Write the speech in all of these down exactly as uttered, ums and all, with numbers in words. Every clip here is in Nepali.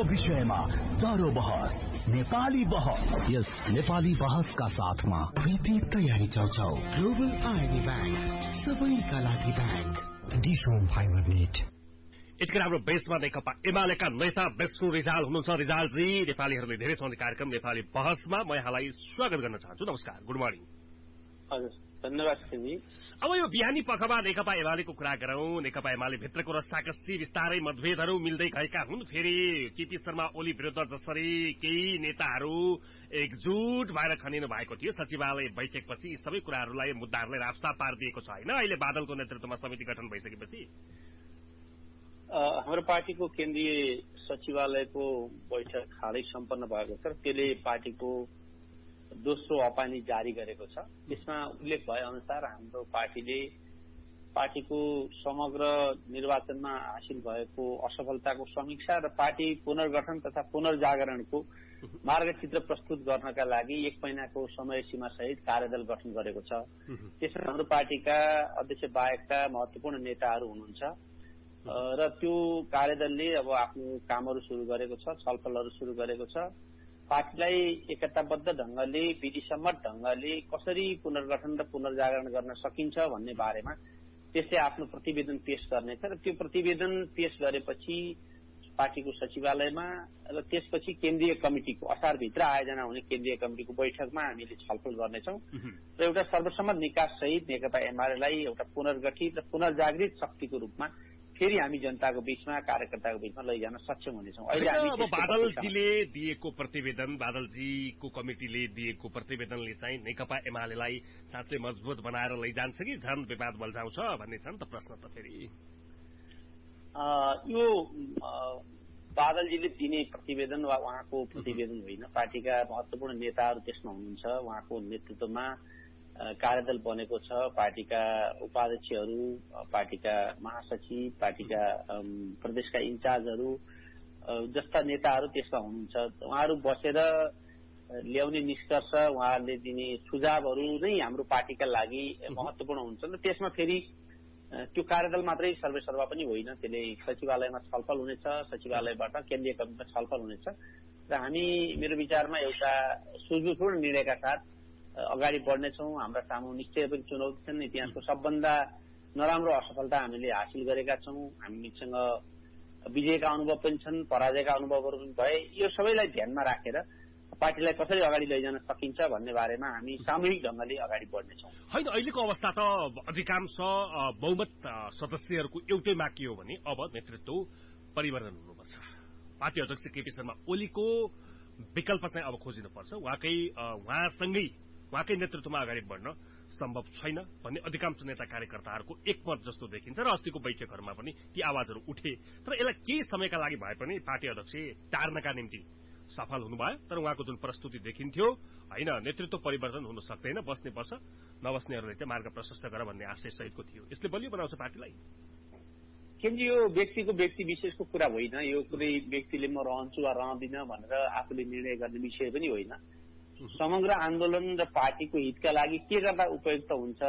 विषयमा चारो बहस नेपाली बहस। यस नेपाली बहसका साथमा प्रीति तयारी चौचौ ग्लोबल आइडी ब्याङ्क, सबैका लागि ब्याङ्क, डिसोम फाइबर नेट। यतिकै हाम्रो बेसमा नेकपा एमालेका नेता विष्णु रिजाल हुनुहुन्छ। रिजालजी, नेपालीहरूले धेरै सुन्ने कार्यक्रम नेपाली बहसमा म यहाँलाई स्वागत गर्न चाहन्छु। नमस्कार, गुड मर्निङ। हजुर, धन्यवाद सिंहजी। अब यो बिहानी पखमा नेकपा एमालेको कुरा गरौं। नेकपा एमाले भित्रको रस्ताकस्ती बिस्तारै मतभेदहरू मिल्दै गएका हुन्। फेरि केपी शर्मा ओली विरुद्ध जसरी केही नेताहरू एकजुट भएर खनिनु भएको थियो सचिवालय बैठकपछि, यी सबै कुराहरूलाई मुद्दाहरूलाई राफसाफ पारिदिएको छ होइन अहिले बादलको नेतृत्वमा समिति गठन भइसकेपछि? हाम्रो पार्टीको केन्द्रीय सचिवालयको बैठक हालै सम्पन्न भएको छ। त्यसले पार्टीको दोस्रो अपानी जारी गरेको छ। त्यसमा उल्लेख भए अनुसार हाम्रो पार्टीले पार्टीको समग्र निर्वाचनमा हासिल भएको असफलताको समीक्षा र पार्टी पुनर्गठन तथा पुनर्जागरणको मार्गचित्र प्रस्तुत गर्नका लागि एक महिनाको समय सीमा सहित कार्यदल गठन गरेको छ। त्यसमा हाम्रो पार्टीका अध्यक्ष बाहेकका महत्वपूर्ण नेताहरू हुनुहुन्छ र त्यो कार्यदलले अब आफ्नो कामहरू सुरु गरेको छ, छलफलहरू सुरु गरेको छ। पार्टीलाई एकताबद्ध ढंगले, विधिसम्मत ढंगले कसरी पुनर्गठन र पुनर्जागरण गर्न सकिन्छ भन्ने बारेमा त्यसले आफ्नो प्रतिवेदन पेश गर्नेछ र त्यो प्रतिवेदन पेश गरेपछि पार्टीको सचिवालयमा र त्यसपछि केन्द्रीय कमिटिको असारभित्र आयोजना हुने केन्द्रीय कमिटिको बैठकमा हामीले छलफल गर्नेछौँ र एउटा सर्वसम्मत निकास सहित नेकपा एमालेलाई एउटा पुनर्गठित र पुनर्जागृत शक्तिको रूपमा फेरि हामी जनताको बीचमा, कार्यकर्ताको बीचमा लैजान सक्षम हुनेछौँ। अहिले अब बादलजीले दिएको प्रतिवेदन, बादलजीको कमिटिले दिएको प्रतिवेदनले चाहिँ नेकपा एमालेलाई साँच्चै मजबुत बनाएर लैजान्छ कि झन् विवाद बल्झाउँछ भन्ने छ नि त प्रश्न त फेरि। यो बादलजीले दिने प्रतिवेदन वा उहाँको प्रतिवेदन होइन, पार्टीका महत्वपूर्ण नेताहरू त्यसमा हुनुहुन्छ। उहाँको नेतृत्वमा कार्यदल बनेको छ। पार्टीका उपाध्यक्षहरू, पार्टीका महासचिव, पार्टीका प्रदेशका इन्चार्जहरू जस्ता नेताहरू त्यसमा हुनुहुन्छ। उहाँहरू बसेर ल्याउने निष्कर्ष, उहाँहरूले दिने सुझावहरू नै हाम्रो पार्टीका लागि महत्वपूर्ण हुन्छ र त्यसमा फेरि त्यो कार्यदल मात्रै सर्वेसर्वा पनि होइन, त्यसले सचिवालयमा छलफल हुनेछ, सचिवालयबाट केन्द्रीय कमिटीमा छलफल हुनेछ र हामी मेरो विचारमा एउटा सुझबुझपूर्ण निर्णयका साथ अगाडि बढ्नेछौँ। हाम्रा सामु निश्चय पनि चुनौती छन्। इतिहासको सबभन्दा नराम्रो असफलता हामीले हासिल गरेका छौँ। हामीसँग विजयका अनुभव पनि छन्, पराजयका अनुभवहरू पनि भए। यो सबैलाई ध्यानमा राखेर पार्टीलाई कसरी अगाडि लैजान सकिन्छ भन्ने बारेमा हामी सामूहिक ढंगले अगाडि बढ्नेछौँ। होइन, अहिलेको अवस्था त अधिकांश बहुमत सदस्यहरूको एउटै माग के हो भने अब नेतृत्व परिवर्तन हुनुपर्छ। पार्टी अध्यक्ष केपी शर्मा ओलीको विकल्प चाहिँ अब खोजिनुपर्छ। उहाँकै उहाँसँगै उहाँकै नेतृत्वमा अगाडि बढ्न सम्भव छैन भन्ने अधिकांश नेता कार्यकर्ताहरूको एकमत जस्तो देखिन्छ र अस्तिको बैठकहरूमा पनि ती आवाजहरू उठे। तर यसलाई केही समयका लागि भए पनि पार्टी अध्यक्ष टार्नका निम्ति सफल हुनुभयो। तर उहाँको जुन प्रस्तुति देखिन्थ्यो, होइन नेतृत्व परिवर्तन हुन सक्दैन, बस्नुपर्छ, नबस्नेहरूले चाहिँ मार्ग प्रशस्त गर भन्ने आशय सहितको थियो। यसले बलियो बनाउँछ पार्टीलाई? किनकि यो व्यक्तिको व्यक्ति विशेषको कुरा होइन, यो कुनै व्यक्तिले म रहन्छु वा रहँदिन भनेर आफूले निर्णय गर्ने विषय पनि होइन। समग्र आन्दोलन र पार्टीको हितका लागि के गर्दा उपयुक्त हुन्छ,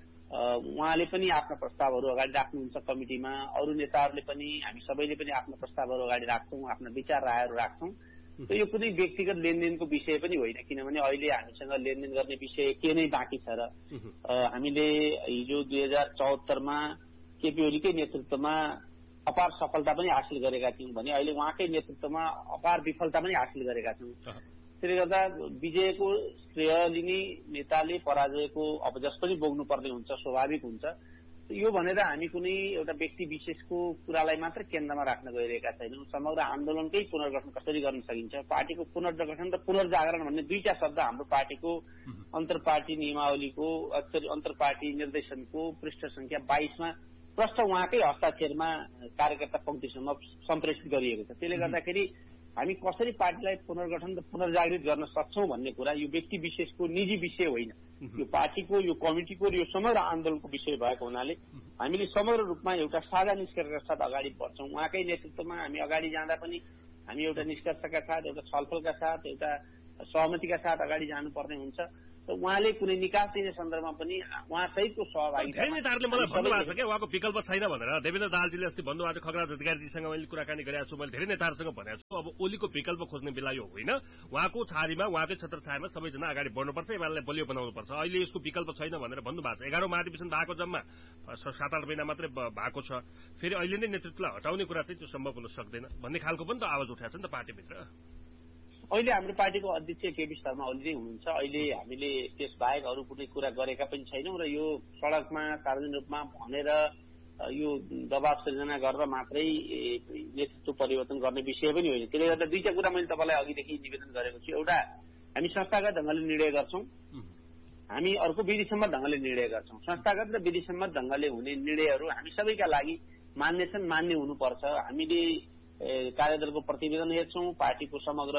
उहाँले पनि आफ्ना प्रस्तावहरू अगाडि राख्नुहुन्छ कमिटीमा, अरू नेताहरूले पनि, हामी सबैले पनि आफ्ना प्रस्तावहरू अगाडि राख्छौँ, आफ्ना विचार रायहरू राख्छौँ। यो कुनै व्यक्तिगत लेनदेनको विषय पनि होइन, किनभने अहिले हामीसँग लेनदेन गर्ने विषय के नै बाँकी छ र हामीले हिजो दुई हजार चौहत्तरमा केपी ओलीकै नेतृत्वमा अपार सफलता पनि हासिल गरेका थियौँ भने अहिले उहाँकै नेतृत्वमा अपार विफलता पनि हासिल गरेका छौँ। त्यसले गर्दा विजयको श्रेय लिने नेताले पराजयको अपजस पनि बोक्नुपर्ने हुन्छ, स्वाभाविक हुन्छ। यो भनेर हामी कुनै एउटा व्यक्ति विशेषको कुरालाई मात्र केन्द्रमा राख्न गइरहेका छैनौँ। समग्र आन्दोलनकै पुनर्गठन कसरी गर्न सकिन्छ, पार्टीको पुनर्गठन र पुनर्जागरण भन्ने दुईटा शब्द हाम्रो पार्टीको अन्तर्पार्टी नियमावलीको अन्तर्पार्टी निर्देशनको पृष्ठ संख्या बाइसमा प्रष्ट उहाँकै हस्ताक्षरमा कार्यकर्ता पंक्तिसम्म सम्प्रेषित गरिएको छ। त्यसले गर्दाखेरि हामी कसरी पार्टीलाई पुनर्गठन र पुनर्जागृत गर्न सक्छौं भन्ने कुरा यो व्यक्ति विशेषको निजी विषय होइन, यो पार्टीको, यो कमिटीको र यो समग्र आन्दोलनको विषय भएको हुनाले हामीले समग्र रूपमा एउटा साझा निष्कर्षका साथ अगाडि बढ्छौं। उहाँकै नेतृत्वमा हामी अगाडि जाँदा पनि हामी एउटा निष्कर्षका साथ, एउटा छलफलका साथ, एउटा सहमतिका साथ अगाडि जानुपर्ने हुन्छ र उहाँले कुनै निकास दिने सन्दर्भमा पनि उहाँ सहितको सहभागिता धेरै नेताहरूले मलाई भन्नुभएको छ क्या उहाँको विकल्प छैन भनेर। देवेन्द्र दाहालजीले अस्ति भन्नुभएको छ, खगराज अधिकारीजीसँग मैले कुराकानी गरेको छु, मैले धेरै नेताहरूसँग भनेको छु अब ओलीको विकल्प खोज्ने बेला यो होइन, उहाँको छारीमा उहाँकै छत्र छायामा सबैजना अगाडि बढ्नुपर्छ, एमालेलाई बलियो बनाउनुपर्छ। अहिले यसको विकल्प छैन भनेर भन्नुभएको छ। एघारौँ महाधिवेशन भएको जम्मा सात आठ महिना मात्रै भएको छ, फेरि अहिले नै नेतृत्वलाई हटाउने कुरा चाहिँ त्यो सम्भव हुन सक्दैन भन्ने खालको पनि त आवाज उठाएको छ नि त पार्टीभित्र। अहिले हाम्रो पार्टीको अध्यक्ष केपी शर्मा ओली नै हुनुहुन्छ। अहिले हामीले त्यस बाहेक अरू कुनै कुरा गरेका पनि छैनौँ र यो सडकमा सार्वजनिक रूपमा भनेर यो दबाव सृजना गरेर मात्रै नेतृत्व परिवर्तन गर्ने विषय पनि होइन। त्यसले गर्दा दुईटा कुरा मैले तपाईँलाई अघिदेखि निवेदन गरेको छु। एउटा, हामी संस्थागत ढङ्गले निर्णय गर्छौँ, हामी अर्को विधिसम्मत ढङ्गले निर्णय गर्छौँ। संस्थागत र विधिसम्मत ढङ्गले हुने निर्णयहरू हामी सबैका लागि मान्य छन्, मान्य हुनुपर्छ। हामीले कार्यदलको प्रतिवेदन हेर्छौँ, पार्टीको समग्र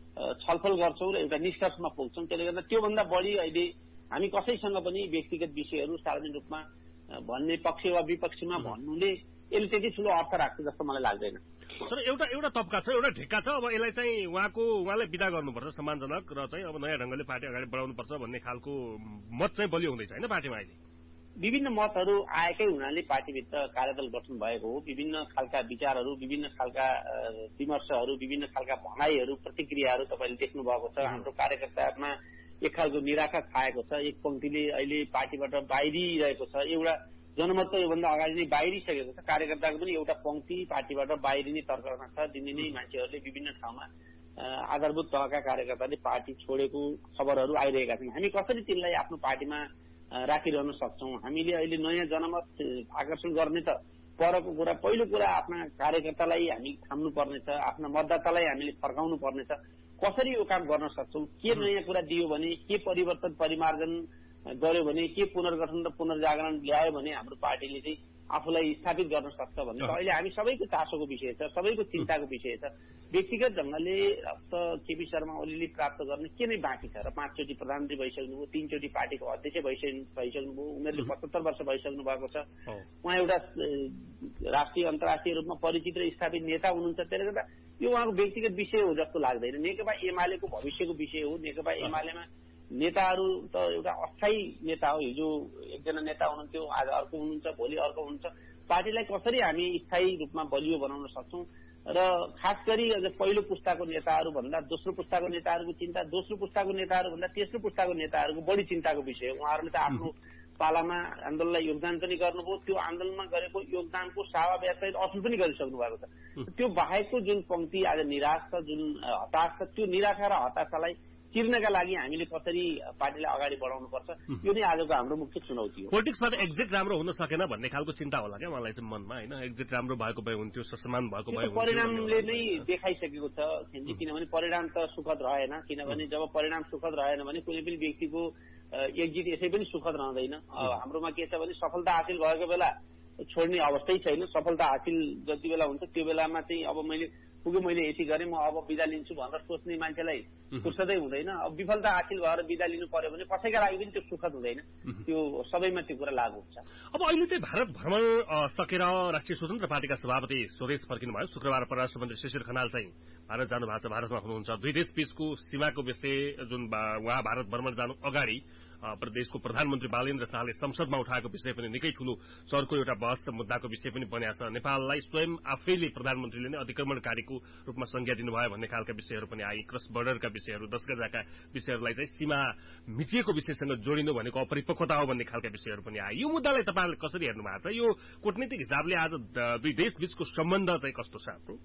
छलफल गर्छौँ र एउटा निष्कर्षमा पुग्छौँ। त्यसले गर्दा त्योभन्दा बढी अहिले हामी कसैसँग पनि व्यक्तिगत विषयहरू सार्वजनिक रूपमा भन्ने पक्ष वा विपक्षमा भन्नुले यसले त्यति ठुलो अर्थ राख्छ जस्तो मलाई लाग्दैन। तर एउटा एउटा तब्का छ, एउटा ढिक्का छ, अब यसलाई चाहिँ उहाँको उहाँलाई विदा गर्नुपर्छ सम्मानजनक र चाहिँ अब नयाँ ढङ्गले पार्टी अगाडि बढाउनुपर्छ भन्ने खालको मत चाहिँ बलियो हुँदैछ होइन पार्टीमा अहिले। विभिन्न मतहरू आएकै हुनाले पार्टीभित्र कार्यदल गठन भएको हो। विभिन्न खालका विचारहरू, विभिन्न खालका विमर्शहरू, विभिन्न खालका भनाइहरू, प्रतिक्रियाहरू तपाईँले देख्नु भएको छ। हाम्रो कार्यकर्तामा एक खालको निराशा छाएको छ। एक पंक्तिले अहिले पार्टीबाट बाहिरिरहेको छ। एउटा जनमत त योभन्दा अगाडि नै बाहिरिसकेको छ। कार्यकर्ताको पनि एउटा पंक्ति पार्टीबाट बाहिरिने तर्कमा छ। दिनदिनै मान्छेहरूले विभिन्न ठाउँमा आधारभूत तहका कार्यकर्ताले पार्टी छोडेको खबरहरू आइरहेका छन्। हामी कसरी तिनलाई आफ्नो पार्टीमा राखिरहन सक्छौँ? हामीले अहिले नयाँ जनमत आकर्षण गर्ने त परको कुरा, पहिलो कुरा आफ्ना कार्यकर्तालाई हामी थाम्नु पर्नेछ, आफ्ना मतदातालाई हामीले फर्काउनु पर्नेछ। कसरी यो काम गर्न सक्छौँ? के नयाँ कुरा दियो भने, के परिवर्तन परिमार्जन गर्यो भने, के पुनर्गठन र पुनर्जागरण ल्यायो भने हाम्रो पार्टीले चाहिँ आफूलाई स्थापित गर्न सक्छ भन्ने अहिले हामी सबैको चासोको विषय छ, सबैको चिन्ताको विषय छ। व्यक्तिगत ढङ्गले त केपी शर्मा ओलीले प्राप्त गर्ने के नै बाँकी छ र? पाँचचोटि प्रधानमन्त्री भइसक्नुभयो, तीनचोटि पार्टीको अध्यक्ष भइसक्नुभयो, उमेरले पचहत्तर वर्ष भइसक्नु भएको छ। उहाँ एउटा राष्ट्रिय अन्तर्राष्ट्रिय रूपमा परिचित र स्थापित नेता हुनुहुन्छ। त्यसले गर्दा यो उहाँको व्यक्तिगत विषय हो जस्तो लाग्दैन। नेकपा एमालेको भविष्यको विषय हो। नेकपा एमालेमा नेताहरू त एउटा अस्थायी नेता हो। हिजो एकजना नेता हुनुहुन्थ्यो, आज अर्को हुनुहुन्छ, भोलि अर्को हुनुहुन्छ। पार्टीलाई कसरी हामी स्थायी रूपमा बलियो बनाउन सक्छौँ र खास गरी अझ पहिलो पुस्ताको नेताहरू भन्दा दोस्रो पुस्ताको नेताहरूको चिन्ता, दोस्रो पुस्ताको नेताहरू भन्दा तेस्रो पुस्ताको नेताहरूको बढी चिन्ताको विषय हो। उहाँहरूले त आफ्नो पालामा आन्दोलनलाई योगदान पनि गर्नुभयो, त्यो आन्दोलनमा गरेको योगदानको सावा ब्याजसहित असुल पनि गरिसक्नु भएको छ। त्यो बाहेकको जुन पंक्ति आज निराश छ, जुन हताश छ, त्यो निराशा र हताशालाई चिर्नका लागि हामीले कसरी पार्टीलाई अगाडि बढाउनुपर्छ, यो नै आजको हाम्रो मुख्य चुनौती हो। पोलिटिक्सबाट एक्जिट राम्रो हुन सकेन भन्ने खालको चिन्ता होला क्या मलाई चाहिँ मनमा, होइन? एक्जिट राम्रो भएको भए हुन्थ्यो, समान भएको भए हुन्थ्यो। परिणामले नै देखाइसकेको छ खेन्जी, किनभने परिणाम त सुखद रहेन। किनभने जब परिणाम सुखद रहेन भने कुनै पनि व्यक्तिको एक्जिट यसै पनि सुखद रहँदैन। हाम्रोमा के छ भने सफलता हासिल भएको बेला छोड्ने अवस्थै छैन। सफलता हासिल जति बेला हुन्छ त्यो बेलामा चाहिँ अब मैले पुग्यो, मैले यति गरेँ, म अब बिदा लिन्छु भनेर सोच्ने मान्छेलाई फुर्सदै हुँदैन। अब विफलता हासिल भएर बिदा लिनु पर्यो भने कसैका लागि पनि त्यो सुखद हुँदैन। त्यो सबैमा त्यो कुरा लागू हुन्छ। अब अहिले चाहिँ भारत भ्रमण सकेर राष्ट्रिय स्वतन्त्र पार्टीका सभापति स्वदेश फर्किनु भयो। शुक्रबार परराष्ट्र मन्त्री शिशिर खनाल चाहिँ भारत जानु भएको छ, भारतमा हुनुहुन्छ। दुई देश बीचको सीमाको विषय जुन उहाँ भारत भ्रमण जानु अगाडि प्रदेशको प्रधानमन्त्री बालेन्द्र शाहले संसदमा उठाएको विषय पनि निकै ठूलो चर्को एउटा बहस मुद्दाको विषय पनि बनेको छ। नेपाललाई स्वयं आफैले प्रधानमन्त्रीले नै अतिक्रमणकारीको रूपमा संज्ञा दिनुभयो भन्ने खालका विषयहरू पनि आए। क्रस बर्डरका विषयहरू, दस गजाका विषयहरूलाई चाहिँ सीमा मिचिएको विषयसँग जोडिनु भनेको अपरिपक्वता हो भन्ने खालका विषयहरू पनि आए। यो मुद्दालाई तपाईँहरूले कसरी हेर्नु भएको छ? यो कूटनीतिक हिसाबले आज दुई देश बीचको सम्बन्ध चाहिँ कस्तो छ हाम्रो?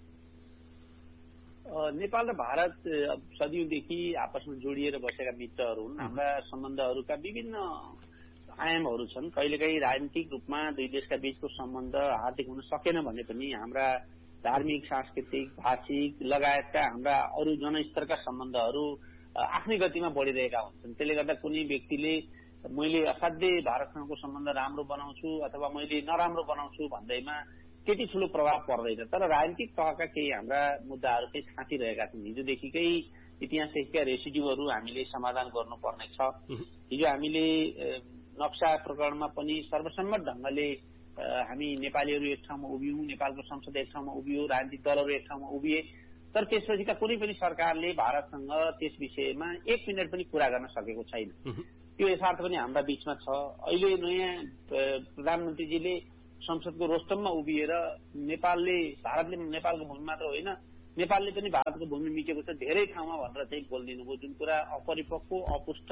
नेपाल र भारत सदियौंदेखि आपसमा जोडिएर बसेका मित्रहरू हुन्। हाम्रा सम्बन्धहरूका विभिन्न आयामहरू छन्। कहिलेकाहीँ राजनीतिक रूपमा दुई देशका बीचको सम्बन्ध हार्दिक हुन सकेन भने पनि हाम्रा धार्मिक, सांस्कृतिक, भाषिक लगायतका हाम्रा अरू जनस्तरका सम्बन्धहरू आफ्नै गतिमा बढिरहेका हुन्छन्। त्यसले गर्दा कुनै व्यक्तिले मैले असाध्यै भारतसँगको सम्बन्ध राम्रो बनाउँछु अथवा मैले नराम्रो बनाउँछु भन्दैमा त्यति ठूलो प्रभाव पर्दैन। तर राजनीतिक तहका केही हाम्रा मुद्दाहरू चाहिँ थाँचिरहेका छन्। हिजोदेखिकै इतिहासका रेसिड्यूहरू हामीले समाधान गर्नुपर्ने छ। हिजो हामीले नक्सा प्रकरणमा पनि सर्वसम्मत ढङ्गले हामी नेपालीहरू एक ठाउँमा उभियौँ, नेपालको संसद एक ठाउँमा उभियो, राजनीतिक दलहरू एक ठाउँमा उभिए। तर त्यसपछिका कुनै पनि सरकारले भारतसँग त्यस विषयमा एक मिनट पनि कुरा गर्न सकेको छैन। त्यो यथार्थ पनि हाम्रा बीचमा छ। अहिले नयाँ प्रधानमन्त्रीजीले संसदको रोस्टममा उभिएर नेपालले भारतले नेपालको भूमि मात्र होइन नेपालले पनि भारतको भूमि मिचेको छ धेरै ठाउँमा भनेर चाहिँ बोलिदिनु भयो, जुन कुरा अपरिपक्व अपुष्ट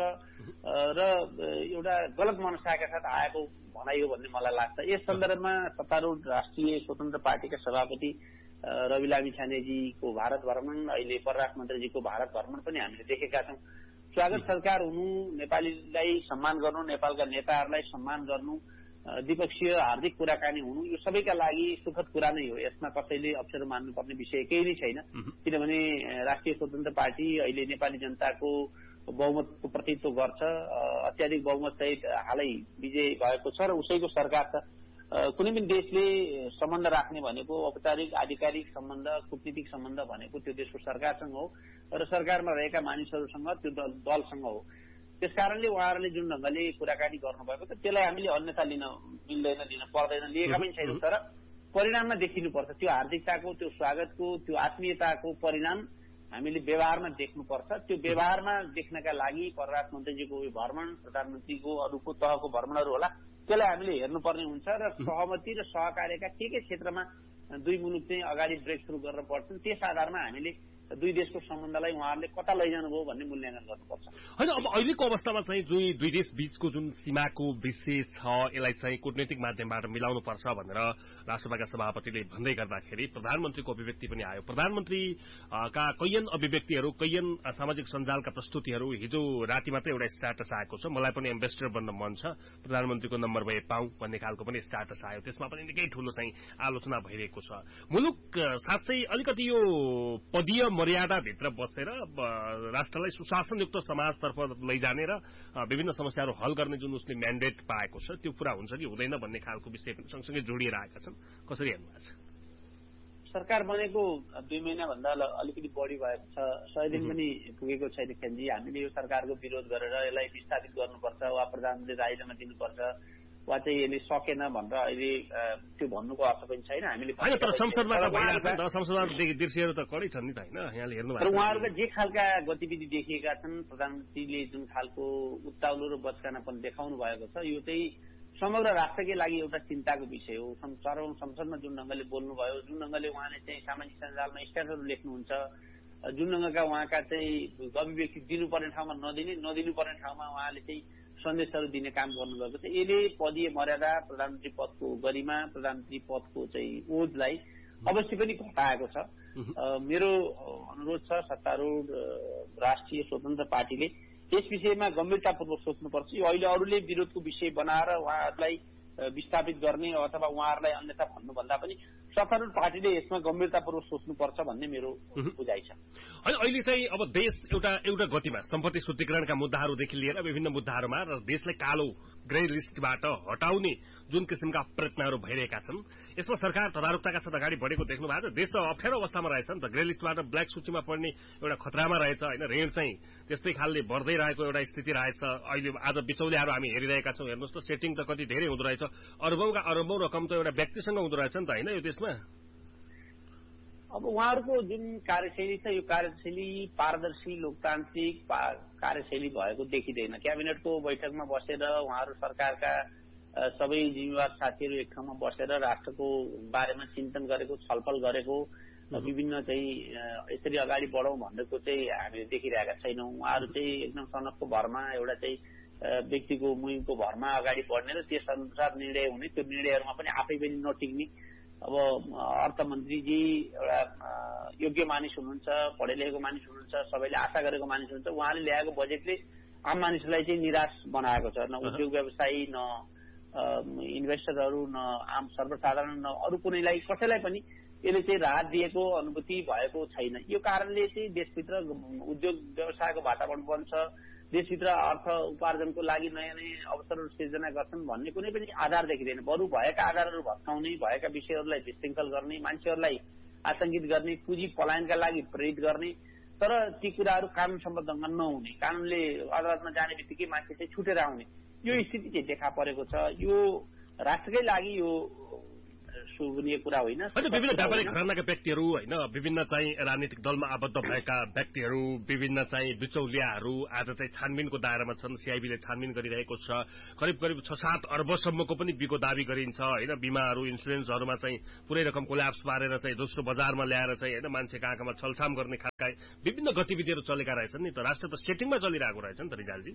र एउटा गलत मनसायका साथ आएको भनाइ हो भन्ने मलाई लाग्छ। यस सन्दर्भमा सत्तारूढ राष्ट्रिय स्वतन्त्र पार्टीका सभापति रवि लामी छानेजीको भारत भ्रमण, अहिले परराष्ट्र मन्त्रीजीको भारत भ्रमण पनि हामीले देखेका छौँ। स्वागत सत्कार हुनु, नेपालीलाई सम्मान गर्नु, नेपालका नेताहरूलाई सम्मान गर्नु, द्विपक्षीय हार्दिक कुराकानी हुनु, यो सबैका लागि सुखद कुरा नै हो। यसमा कसैले अप्ठ्यारो मान्नुपर्ने विषय केही नै छैन, किनभने राष्ट्रिय स्वतन्त्र पार्टी अहिले नेपाली जनताको बहुमतको प्रतिनिधित्व गर्छ। अत्याधिक बहुमत सहित हालै विजय भएको छ र उसैको सरकार छ। कुनै पनि देशले सम्बन्ध राख्ने भनेको औपचारिक आधिकारिक सम्बन्ध, कूटनीतिक सम्बन्ध भनेको त्यो देशको सरकारसँग हो र सरकारमा रहेका मानिसहरूसँग, त्यो दलसँग हो। त्यसकारणले उहाँहरूले जुन ढङ्गले कुराकानी गर्नुभएको छ त्यसलाई हामीले अन्यथा लिन मिल्दैन, लिन पर्दैन, लिएका पनि छैनौँ। तर परिणाममा देखिनुपर्छ त्यो हार्दिकताको, त्यो स्वागतको, त्यो आत्मीयताको परिणाम हामीले व्यवहारमा देख्नुपर्छ। त्यो व्यवहारमा देख्नका लागि परराष्ट्र मन्त्रीजीको भ्रमण, प्रधानमन्त्रीको अरूको तहको भ्रमणहरू होला, त्यसलाई हामीले हेर्नुपर्ने हुन्छ र सहमति र सहकार्यका के के क्षेत्रमा दुई मुलुक चाहिँ अगाडि ब्रेक थ्रु गरेर बढ्छन् त्यस आधारमा हामीले दुई देशको सम्बन्धलाई उहाँहरूले कता लैजानुभयो भन्ने मूल्याङ्कन गर्नुपर्छ। होइन, अब अहिलेको अवस्थामा चाहिँ जुन दुई देश बीचको जुन सीमाको विषय छ यसलाई चाहिँ कूटनीतिक माध्यमबाट मिलाउनु पर्छ भनेर राष्ट्रसभाका सभापतिले भन्दै गर्दाखेरि प्रधानमन्त्रीको अभिव्यक्ति पनि आयो। प्रधानमन्त्रीका कैयन अभिव्यक्तिहरू, कैयन सामाजिक सञ्जालका प्रस्तुतिहरू, हिजो राति मात्रै एउटा स्ट्याटस आएको छ, मलाई पनि एम्बेसडर बन्न मन छ, प्रधानमन्त्रीको नम्बर भए पाऊँ भन्ने खालको पनि स्ट्याटस आयो। त्यसमा पनि निकै ठूलो चाहिँ आलोचना भइरहेको छ। मुलुक साँच्चै अलिकति यो पदीय मर्यादाभित्र बसेर राष्ट्रलाई सुशासनयुक्त समाजतर्फ लैजाने र विभिन्न समस्याहरू हल गर्ने जुन उसले म्यान्डेट पाएको छ त्यो पूरा हुन्छ कि हुँदैन भन्ने खालको विषय पनि सँगसँगै जोडिएर आएका छन्। कसरी हेर्नु भएको छ? सरकार बनेको दुई महिनाभन्दा अलिकति बढी भएको छ, सय दिन पनि पुगेको छैन खेलजी। हामीले यो सरकारको विरोध गरेर यसलाई विस्थापित गर्नुपर्छ वा प्रधानमन्त्री राजीनामा दिनुपर्छ वा चाहिँ यसले सकेन भनेर अहिले त्यो भन्नुको अर्थ पनि छैन। हामीले होइन, तर संसदमा त भइरहेको छ नि त, संसदमा दृश्यहरू त कडै छन् नि त, होइन यहाँले हेर्नु भएको छ। तर उहाँहरूका जे खालका गतिविधि देखिएका छन्, प्रधानमन्त्रीले जुन खालको उत्ताउलो र बचकानापन देखाउनु भएको छ, यो चाहिँ समग्र राष्ट्रकै लागि एउटा चिन्ताको विषय हो। सर्वोच्च संसदमा जुन ढङ्गले बोल्नुभयो, जुन ढङ्गले उहाँले चाहिँ सामाजिक सञ्जालमा स्ट्याटसहरू लेख्नुहुन्छ, जुन ढङ्गका उहाँका चाहिँ अभिव्यक्ति दिनुपर्ने ठाउँमा नदिने, नदिनुपर्ने ठाउँमा उहाँले चाहिँ सन्देशहरू दिने काम गर्नुभएको छ। यसले पदीय मर्यादा, प्रधानमन्त्री पदको गरिमा, प्रधानमन्त्री पदको चाहिँ ओजलाई अवश्य पनि घटाएको छ। मेरो अनुरोध छ सत्तारूढ राष्ट्रिय स्वतन्त्र पार्टीले यस विषयमा गम्भीरतापूर्वक सोच्नुपर्छ। यो अहिले अरूले विरोधको विषय बनाएर उहाँहरूलाई विस्थापित गर्ने अथवा उहाँहरूलाई अन्यथा भन्नुभन्दा पनि सत्तारूढ पार्टीले यसमा गम्भीरतापूर्वक सोच्नुपर्छ भन्ने मेरो बुझाइ छ। होइन, अहिले चाहिँ अब देश एउटा एउटा गतिमा सम्पत्ति शुद्धिकरणका मुद्दाहरूदेखि लिएर विभिन्न मुद्दाहरूमा र देशलाई कालो ग्रे लिस्टबाट हटाउने जुन किसिमका प्रयत्नहरू भइरहेका छन्, यसमा सरकार तदारुकताका साथ अगाडि बढेको देख्नु भएको छ। देश त अप्ठ्यारो अवस्थामा रहेछ नि त, ग्रे लिस्टबाट ब्ल्याक सूचीमा पर्ने एउटा खतरामा रहेछ, होइन ऋण चाहिँ त्यस्तै खालले बढ्दै रहेको एउटा स्थिति रहेछ। अहिले आज बिचौलियाहरू हामी हेरिरहेका छौँ, हेर्नुहोस् त सेटिङ त कति धेरै हुँदो रहेछ, अरबौंका अरबौं रकम त एउटा व्यक्तिसँग हुँदो रहेछ नि त, होइन यो देशमा। अब उहाँहरूको जुन कार्यशैली छ यो कार्यशैली पारदर्शी लोकतान्त्रिक कार्यशैली भएको देखिँदैन। क्याबिनेटको बैठकमा बसेर उहाँहरू सरकारका सबै जिम्मेवार साथीहरू एक ठाउँमा बसेर राष्ट्रको बारेमा चिन्तन गरेको, छलफल गरेको, विभिन्न चाहिँ यसरी अगाडि बढौँ भनेको चाहिँ हामीले देखिरहेका छैनौँ। उहाँहरू चाहिँ एकदम सनकको भरमा, एउटा चाहिँ व्यक्तिको मुहिमको भरमा अगाडि बढ्ने र त्यस अनुसार निर्णय हुने, त्यो निर्णयहरूमा पनि आफै पनि नटिक्ने। अब अर्थमन्त्रीजी एउटा योग्य मानिस हुनुहुन्छ, पढे लेखेको मानिस हुनुहुन्छ, सबैले आशा गरेको मानिस हुनुहुन्छ, उहाँले ल्याएको बजेटले आम मानिसलाई चाहिँ निराश बनाएको छ। न उद्योग व्यवसायी, न इन्भेस्टरहरू, न आम सर्वसाधारण, न अरू कुनैलाई कसैलाई पनि यसले चाहिँ राहत दिएको अनुभूति भएको छैन। यो कारणले चाहिँ देशभित्र उद्योग व्यवसायको वातावरण बन्छ, देशभित्र अर्थ उपार्जनको लागि नयाँ नयाँ अवसरहरू सिर्जना गर्छन् भन्ने कुनै पनि आधार देखिँदैन। बरु भएका आधारहरू भत्काउने, भएका विषयहरूलाई विशृङ्खल गर्ने, मान्छेहरूलाई आतंकित गर्ने, पुँजी पलायनका लागि प्रेरित गर्ने, तर ती कुराहरू कानुनसम्म ढङ्ग नहुने, कानुनले अदालतमा जाने बित्तिकै मान्छे चाहिँ छुटेर आउने, यो स्थिति चाहिँ देखा परेको छ। यो राष्ट्रकै लागि यो शोभनीय कुरा होइन। विभिन्न व्यापारिक घरानाका व्यक्तिहरू होइन, विभिन्न चाहिँ राजनीतिक दलमा आबद्ध भएका व्यक्तिहरू, विभिन्न चाहिँ बिचौलियाहरू आज चाहिँ छानबिनको दायरामा छन्। सीआईबीले छानबिन गरिरहेको छ। करिब करिब छ सात अर्बसम्मको पनि बिको दावी गरिन्छ होइन। बिमाहरू इन्सुरेन्सहरूमा चाहिँ पुरै रकम कोल्याप्स पारेर चाहिँ दोस्रो बजारमा ल्याएर चाहिँ होइन मान्छेको आँखामा छलछाम गर्ने खालका विभिन्न गतिविधिहरू चलेका रहेछन् नि त। राष्ट्र त सेटिङमा चलिरहेको रहेछ नि त रिजालजी।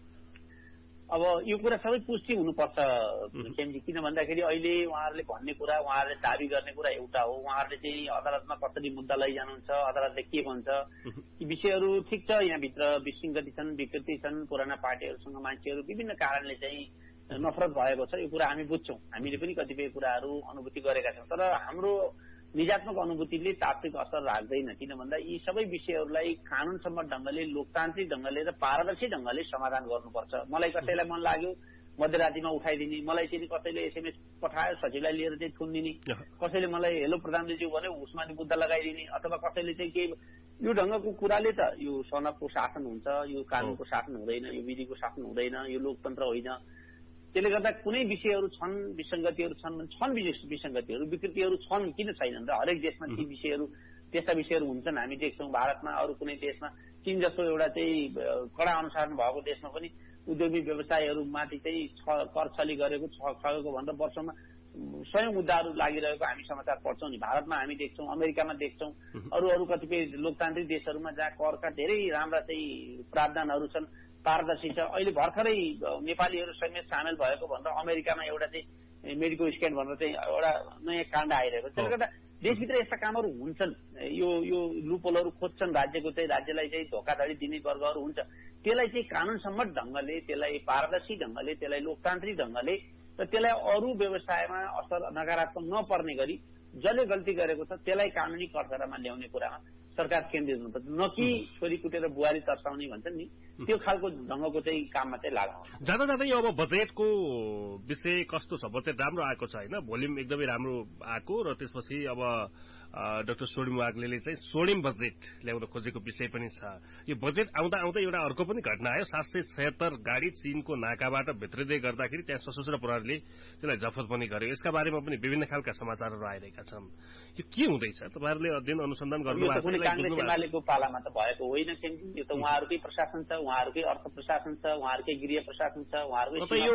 अब यो कुरा सबै पुष्टि हुनुपर्छ केमजी, किन भन्दाखेरि अहिले उहाँहरूले भन्ने कुरा, उहाँहरूले दावी गर्ने कुरा एउटा हो। उहाँहरूले चाहिँ अदालतमा कसरी मुद्दा लैजानुहुन्छ, अदालतले के भन्छ, यी विषयहरू ठिक छ। यहाँभित्र विसङ्गति छन्, विकृति छन्, पुराना पार्टीहरूसँग मान्छेहरू विभिन्न कारणले चाहिँ नफरत भएको छ। यो कुरा हामी बुझ्छौँ, हामीले पनि कतिपय कुराहरू अनुभूति गरेका छौँ। तर हाम्रो निजात्मक अनुभूतिले तात्विक असर राख्दैन। किन भन्दा यी सबै विषयहरूलाई कानूनसम्म ढंगले, लोकतान्त्रिक ढंगले र पारदर्शी ढंगले समाधान गर्नुपर्छ। मलाई कसैलाई मन लाग्यो मध्यरातिमा उठाइदिने, मलाई चाहिँ कसैले एसएमएस पठायो सचिवलाई लिएर चाहिँ थुनिदिने, कसैले मलाई हेलो प्रधानमन्त्रीज्यू भन्यो उसमा मुद्दा लगाइदिने, अथवा कसैले चाहिँ के यो ढंगको कुराले त यो सनकको शासन हुन्छ, यो कानूनको शासन हुँदैन, यो विधिको शासन हुँदैन, यो लोकतन्त्र होइन। त्यसले गर्दा कुनै विषयहरू छन्, विसङ्गतिहरू छन् छन् विसङ्गतिहरू विकृतिहरू छन्, किन छैनन् र? हरेक देशमा ती विषयहरू त्यस्ता विषयहरू हुन्छन्। हामी देख्छौँ भारतमा, अरू कुनै देशमा, चीन जस्तो एउटा चाहिँ कडा अनुशासन भएको देशमा पनि उद्योगी व्यवसायहरूमाथि चाहिँ कर छली गरेको छगेको भनेर वर्षमा सयौं मुद्दाहरू लागिरहेको हामी समाचार पढ्छौँ नि। भारतमा हामी देख्छौँ, अमेरिकामा देख्छौँ, अरू अरू कतिपय लोकतान्त्रिक देशहरूमा जहाँ करका धेरै राम्रा चाहिँ प्रावधानहरू छन्, पारदर्शी छ। अहिले भर्खरै नेपालीहरू समेत सामेल भएको भनेर अमेरिकामा एउटा चाहिँ मेडिकल स्क्यान भनेर चाहिँ एउटा नयाँ काण्ड आइरहेको छ। त्यसले गर्दा देशभित्र यस्ता कामहरू हुन्छन्। यो यो लुपहोलहरू खोज्छन्, राज्यको चाहिँ राज्यलाई चाहिँ धोकाधडी दिने वर्गहरू हुन्छ। त्यसलाई चाहिँ कानूनसम्मत ढंगले, त्यसलाई पारदर्शी ढंगले, त्यसलाई लोकतान्त्रिक ढंगले र त्यसलाई अरू व्यवसायमा असर नकारात्मक नपर्ने गरी जसले गल्ती गरेको छ त्यसलाई कानूनी कठघरामा ल्याउने कुरामा सरकार केन्द्रित हुनुपर्छ, न कि छोरी कुटेर बुहारी तर्साउने भन्छन् नि त्यो खालको ढंगको चाहिँ काममा चाहिँ लाग्नु। जाँदा जाँदै अब बजेटको विषय कस्तो छ? बजेट राम्रो आएको छ होइन, भोल्युम एकदमै राम्रो आएको र त्यसपछि अब डाक्टर स्वर्णिम वाग्लेले चाहिँ स्वर्णिम बजेट ल्याउन खोजेको विषय पनि छ। यो बजेट आउँदा आउँदै एउटा अर्को पनि घटना आयो। सात सय छयत्तर गाडी चीनको नाकाबाट भित्रिँदै गर्दाखेरि त्यहाँ सशस्त्र प्रहरीले त्यसलाई जफत पनि गर्यो। यसका बारेमा पनि विभिन्न खालका समाचारहरू आइरहेका छन्। यो के हुँदैछ? तपाईँहरूले अध्ययन अनुसन्धान गर्नुभएको छ? कांग्रेस एमालेको पालामा त भएको होइन, यो त उहाँहरूकै प्रशासन छ, उहाँहरूकै अर्थ प्रशासन छ, उहाँहरूकै गृह प्रशासन छ, उहाँहरूकै। यो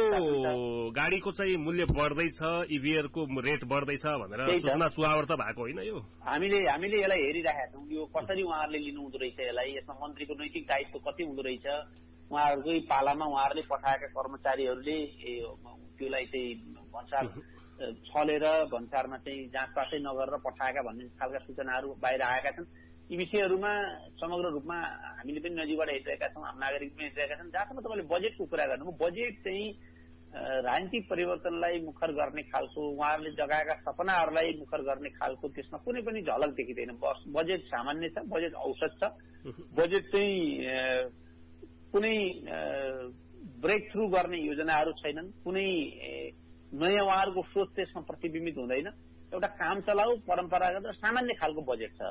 गाडीको चाहिँ मूल्य बढ्दैछ, इभीआरको रेट बढ्दैछ भनेर सूचना चुहावर त भएको होइन। यो हामीले हामीले यसलाई हेरिरहेका छौँ, यो कसरी उहाँहरूले लिनु हुँदो रहेछ, यसलाई यसमा मन्त्रीको नैतिक दायित्व कति हुँदो रहेछ। उहाँहरूकै पालामा उहाँहरूले पठाएका कर्मचारीहरूले त्यसलाई चाहिँ भन्सार छलेर भन्सारमा चाहिँ जाँचपासै नगरेर पठाएका भन्ने खालका सूचनाहरू बाहिर आएका छन्। यी विषयहरूमा समग्र रूपमा हामीले पनि नजिकबाट हेरिरहेका छौँ, आम नागरिक पनि हेरिरहेका छन्। जहाँसम्म तपाईँले बजेटको कुरा गर्नु, बजेट चाहिँ राजनीतिक परिवर्तनलाई मुखर गर्ने खालको, उहाँहरूले जगाएका सपनाहरूलाई मुखर गर्ने खालको त्यसमा कुनै पनि झलक देखिँदैन। बजेट सामान्य छ, बजेट औसत छ। बजेट चाहिँ कुनै ब्रेक थ्रु गर्ने योजनाहरू छैनन्, कुनै नयाँ उहाँहरूको सोच त्यसमा प्रतिबिम्बित हुँदैन। एउटा काम चलाऊ परम्परागत र सामान्य खालको बजेट छ।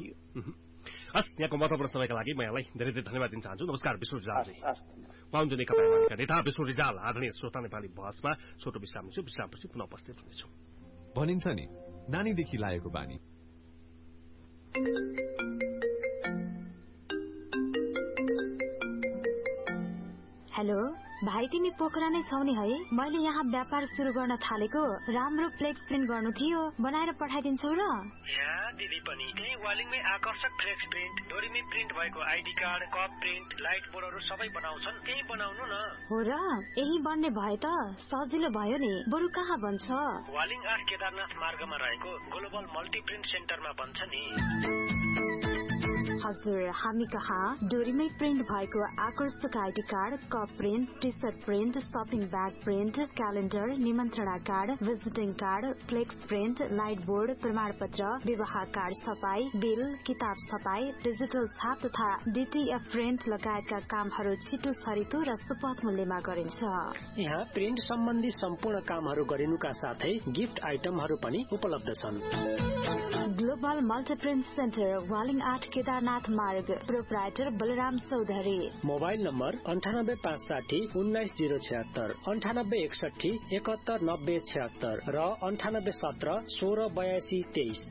हस्, यहाँको महत्वपूर्ण समयका लागि म यहाँलाई धेरै धेरै धन्यवाद दिन चाहन्छु। नमस्कार विष्णु रिजालजी। पाउन्जु नेकपा एमालेका नेता विष्णु रिजाल आदरणीय श्रोता नेपाली बहसमा छोटो विश्राम छु। विश्रामपछि पुनः उपस्थित हुनेछु। भनिन्छ नि नानीदेखि लागेको बानी। हेलो भाइ, तिमी पोखरा नै छौ नि है? मैले यहाँ व्यापार सुरु गर्न थालेको, राम्रो फ्लेक्स प्रिन्ट गर्नु थियो, बनाएर पठाइदिन्छौ र? यहाँ दिदी पनि त्यही वालिङमै आकर्षक फ्लेक्स प्रिन्ट, डोरीमै प्रिन्ट भएको ID card, cup print, light बोर्डहरू सबै बनाउँछन्, त्यही बनाउनु न। हो र? यही बन्ने भए त सजिलो भयो नि। बरु कहाँ बन्छ? वालिङ आठ केदारनाथ मार्गमा रहेको ग्लोबल मल्टी प्रिन्ट सेन्टरमा बन्छ नि। हजुर, हामी कहाँ डोरीमै प्रिन्ट भएको आकर्षक ID card, cup print, T short print, shopping bag print, calendar, निमन्त्रणा card, visiting card, flex print, light board, प्रमाण पत्र, विवाह कार्ड छपाई, बिल, किताब छपाई, डिजिटल छाप तथा डीटीएफ प्रिन्ट लगायतका कामहरू छिटो छरितो र सुपथ मूल्यमा गरिन्छ। यहाँ प्रिन्ट सम्बन्धी सम्पूर्ण कामहरू गरिनुका साथै गिफ्ट आइटमहरू पनि उपलब्ध छन्। Global multi print centre, Waling आठ केदारनाथ गोपीनाथ मार्ग। Proprietor Balram Chaudhary. Mobile number अन्ठानब्बे पाँच साठी उन्नाइस जिरो छत्तर, अन्ठानब्बे एकसठी एकहत्तर नब्बे छत्तर र अन्ठानब्बे सत्र सोह्र बयासी तेइस।